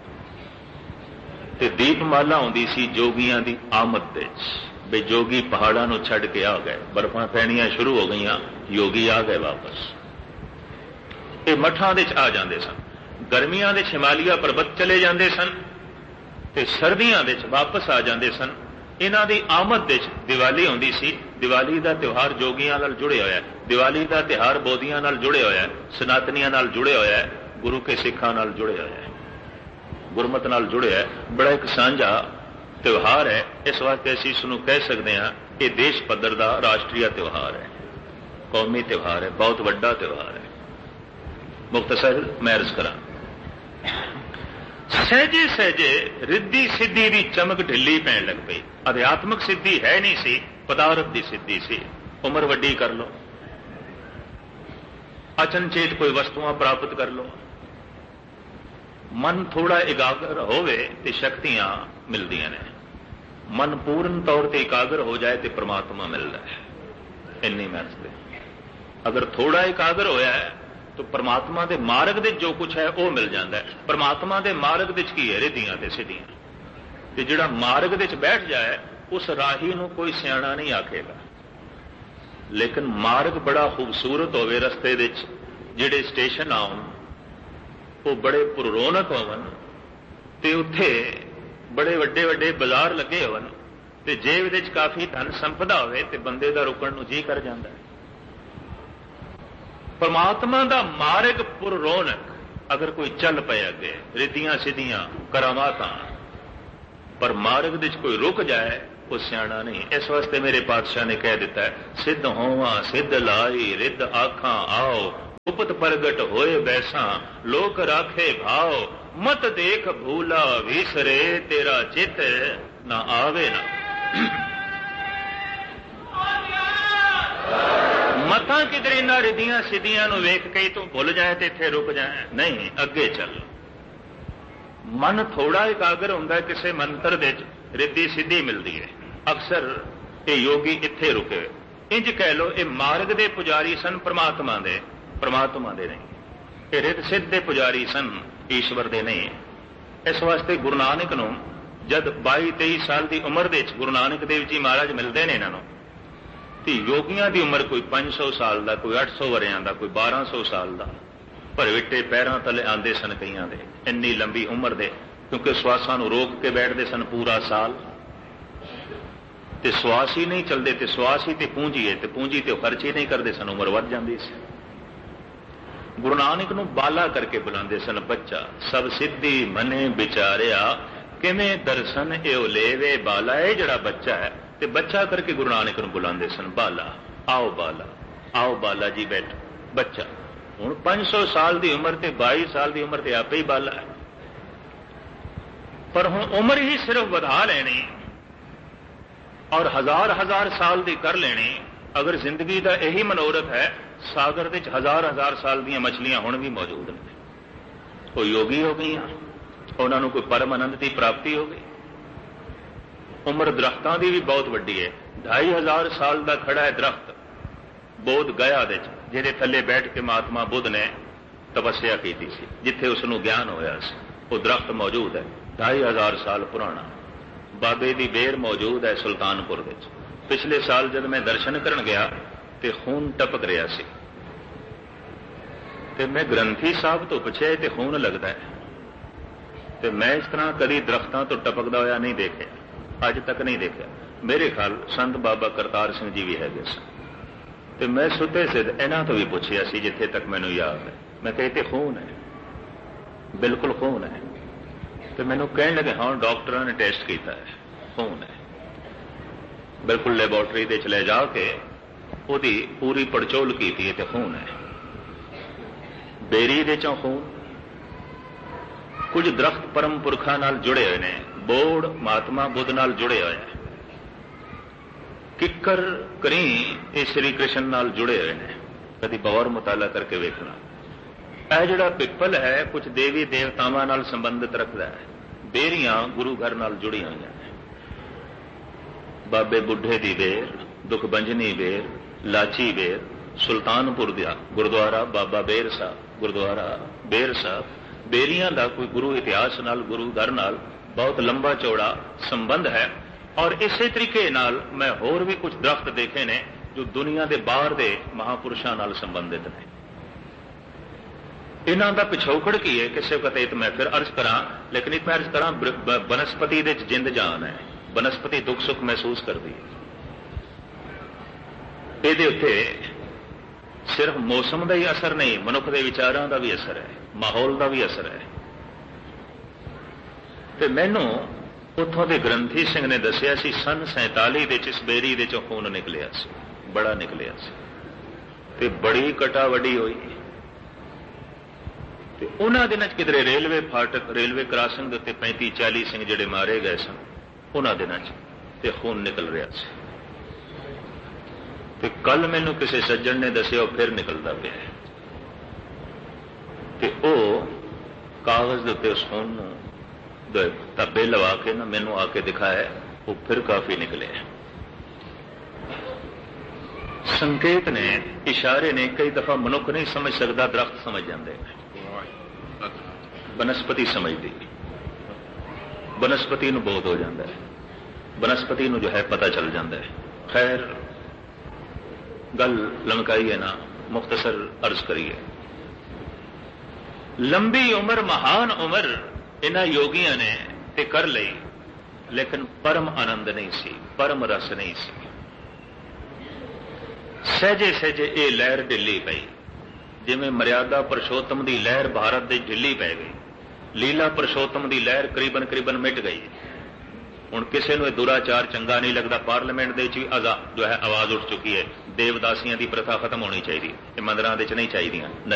ते दीपमाला आउंदी सी जोगियां दी आमद दे, बे जोगी पहाड़ां नूं छड्ड के आ गए, बर्फां पैणियां शुरू हो गईयां, योगी आ गए वापस। ये मठां दे आ जाते सन, गर्मियां दे हिमालय पर्वत चले जाते सन, ते सर्दियां दे वापस आ जाते सन। इन्हां दी आमद दे दिवाली आउंदी सी। दिवाली का त्यौहार जोगियां नाल जुड़े होया है, दिवाली का त्यौहार बोधियां नाल जुड़े होया है, सनातनियां नाल जुड़े होया है, गुरु के सिखां नाल जुड़े होया है, गुरमत नाल जुड़े है। बड़ा एक सांझा त्यौहार है। इस वास्ते असीं इसनूं कह सकते हैं कि देश पद्धर का राष्ट्रीय त्यौहार है, कौमी त्यौहार है, बहुत वड्डा त्यौहार है। मुख्तसर मैं अर्ज करा, सहजे सहजे रिद्धि सिद्धि की चमक ढिली पैण लग पई। अध्यात्मक सिद्धि है नहीं सी, पदार्थ की सिद्धि सी। उम्र वड्डी कर लो, अचनचेत कोई वस्तुआं प्राप्त कर लो, मन थोड़ा एकाग्र होवे ते शक्तियां मिलदियां ने। मन पूर्ण तौर पर एकाग्र हो जाए तो परमात्मा मिलता है। इन्नी महत्व। अगर थोड़ा एकाग्र होया है तो परमात्मा के मार्ग दे जो कुछ है वह मिल जाता है। परमात्मा के मार्ग दे की है रिधियां ते सिद्धियां, ते जिहड़ा मार्ग दे बैठ जाए उस राही नूं कोई सियाणा नहीं आखेगा। लेकिन मार्ग बड़ा खूबसूरत होवे, रस्ते दे जिहड़े स्टेशन आउण वो बड़े पुररौनक होवन, ते उत्थे बड़े वड्डे वड्डे बाजार लगे होवन, ते जेब दे काफी धन संपदा होवे ते बंदे दा रुकण नूं जी कर जांदा है। परमात्मा दा मार्ग पुररौनक अगर कोई चल पे अगे, रिधियां सिद्धियां करामातां, पर मार्ग दे कोई रुक जाए वो सियाणा नहीं। इस वास्ते मेरे पातशाह ने कह दिता है, सिद्ध होवा सिद्ध लाई रिद्ध आखा आओ, उपत प्रगट होए बैसा लोक राखे भाव, मत देख भूला विसरे तेरा चित ना आवे ना। मतां किधर इन्हां रिद्धियां सिद्धियां नूं वेख के तू भुल जाए तो इत्थे रुक जाए, नहीं अगे चल। मन थोड़ा एकाग्र हुंदा है किसी मंत्र दे रिद्धि सिद्धि मिलती है। अक्सर ये योगी इत्थे रुके, इंज कह लो ये मार्ग दे पुजारी सन, परमात्मा दे परमात्मा दे नहीं, ये रिद्ध सिद्ध दे पुजारी सन, ईश्वर दे नहीं। इस वास्ते गुरु नानक नूं जद बाई तेई साल की उम्र दे गुरु नानक देव जी महाराज मिलते हैं इन्हों तो योगियों की उम्र कोई पांच सौ साल का, कोई अठ सौ वरियां का, कोई बारह सौ साल का, भरविटे पैरों तले आते सन कईयां दे, इन्नी लंबी उम्र दे, क्योंकि श्वासां नूं रोक के बैठते सन पूरा साल, ते श्वास ही नहीं चलते, ते श्वास ही ते पूंजी है, ते पूंजी ते खर्च ही नहीं करते सन, उम्र वध जाती सी। गुरु नानक नूं बाला करके बुलाते सन, बच्चा सब सिद्धि मने विचारिया किवें दर्शन एओ लेवे बाला। है जड़ा बच्चा है ते बच्चा करके गुरु नानक नूं बुलाते सन, बाला आओ बाला, आओ बाला जी बैठ बच्चा। हुण पांच सौ साल की उम्र ते बाई साल की उम्र ते आपे ही बाला है, पर हुण उम्र ही सिर्फ वधा लेनी और हजार हजार साल की कर लेनी। अगर जिंदगी का यही मनोरथ है, सागर दे हजार हजार साल दी मछलियां हुण भी मौजूद ने, कोई योगी हो गई, उन्होंने कोई परम आनंद की प्राप्ति हो गई। उम्र दरख्तां की भी बहुत वड्डी है, ढाई हजार साल का खड़ा है दरख्त बोध गया दे, जिहदे थल्ले बैठ के महात्मा बुद्ध ने तपस्या की थी, जिथे उसनूं ज्ञान होया सी, वो दरख्त मौजूद है ढाई हजार साल पुराना। बाबे की बेर मौजूद है सुल्तानपुर दे। पिछले साल जब मैं दर्शन करन गया तो खून टपक रहा सी, ते मैं ग्रंथी साहब तो पुछया ते खून लगता है, ते मैं इस तरह कभी दरख्तां तो टपकदा होया नहीं देखा, अज तक नहीं देखा। मेरे ख्याल संत बाबा करतार सिंह जी भी है सन, तो मैं सुते सिद्ध इन्हां तो भी पुछया सी जिथे तक मैनूं याद है, मैं कही ते खून है, बिल्कुल खून है। तो मैनूं कहण लगे हाँ डॉक्टरों ने टेस्ट किया है, खून है, बिल्कुल लैबोरेटरी दे चले जाके उहदी पूरी पड़चोल की थी, ते खून है। बेरी दे चों खून, कुछ दरख्त परम पुरखां नाल जुड़े हुए ने, बोड़ महात्मा बुद्ध नाल जुड़े हुए हैं, किकर करी ये श्री कृष्ण नाल जुड़े हुए हैं, कभी गौर मुताला करके वेखना। यह जिहड़ा पिपल है कुछ देवी देवतावां नाल संबंधित रखता है, बेरियां गुरु घर नाल जुड़ी हुई हैं, बाबे बुढ़े दी बेर, दुख बंजनी बेर, लाची बेर, सुल्तानपुर दा गुरुद्वारा बाबा बेर साहब, गुरुद्वारा बेर साहब, बेरियां दा कोई गुरु इतिहास नाल गुरु घर नाल बहुत लंबा चौड़ा संबंध है। और इसे तरीके नाल मैं होर भी कुछ दरख्त देखे ने जो दुनिया के बाहर के महापुरुषों नाल संबंधित ने। इन्हां दा पिछोकड़ की है किसी कते तो मैं फिर अर्ज करा, लेकिन एक मैं अर्ज करा बनस्पति दे जिंद जान है, बनस्पति दुख सुख महसूस करती है। ये उत्ते सिर्फ मौसम का ही असर नहीं, मनुख के विचारों का भी असर है, माहौल का भी असर है। तो मैनू उतों के ग्रंथी सिंह ने दसिया सी सन सैंताली दे इस बेरी दे चों खून निकलिया सी, बड़ा निकलिया सी, ते बड़ी कटा वड्डी हुई। ते उन्हां दिनां च किधरे रेलवे फाटक रेलवे क्रॉसिंग के उत्ते पैंती चाली सिंह जिहड़े मारे गए सन, उन्हां दिनां च ते खून निकल रहा सी। ते कल मैनू किसी सज्जन ने दसिया फिर निकलता पिया, ते ओह कागज के उत्ते उस खून धब्बे लवा के ना मैनू आके दिखाया, वो फिर काफी निकले। संकेत ने, इशारे ने कई दफा मनुख नहीं समझ सकता, दरख्त समझ जाते, बनस्पति समझती, बनस्पति नूं बोध हो जाता है, बनस्पति नूं जो है पता चल जाता है। खैर गल लमकाई है ना, मुख्तसर अर्ज करिए। लंबी उम्र महान उम्र इन्हां योगियों ने ते कर लई, लेकिन परम आनंद नहीं सी, परम रस नहीं सी। सहजे सहजे ये लहर ढिली पई, जिवें मर्यादा पुरुषोत्तम की लहर भारत दे ढिली पै गई, लीला पुरुषोत्तम की लहर करीबन करीबन मिट गई। ਹੁਣ ਕਿਸੇ ਨੂੰ ਇਹ ਦੁਰਾਚਾਰ ਚੰਗਾ ਨਹੀਂ ਲੱਗਦਾ। ਪਾਰਲੀਮੈਂਟ ਦੇ ਵਿੱਚ ਵੀ ਆਜ਼ਾ ਜੋ ਹੈ ਆਵਾਜ਼ ਉੱਠ ਚੁੱਕੀ ਹੈ, ਦੇਵਦਾਸੀਆਂ ਦੀ ਪ੍ਰਥਾ ਖਤਮ ਹੋਣੀ ਚਾਹੀਦੀ, ਇਹ ਮੰਦਰਾਂ ਦੇ ਵਿੱਚ ਨਹੀਂ ਚਾਹੀਦੀਆਂ।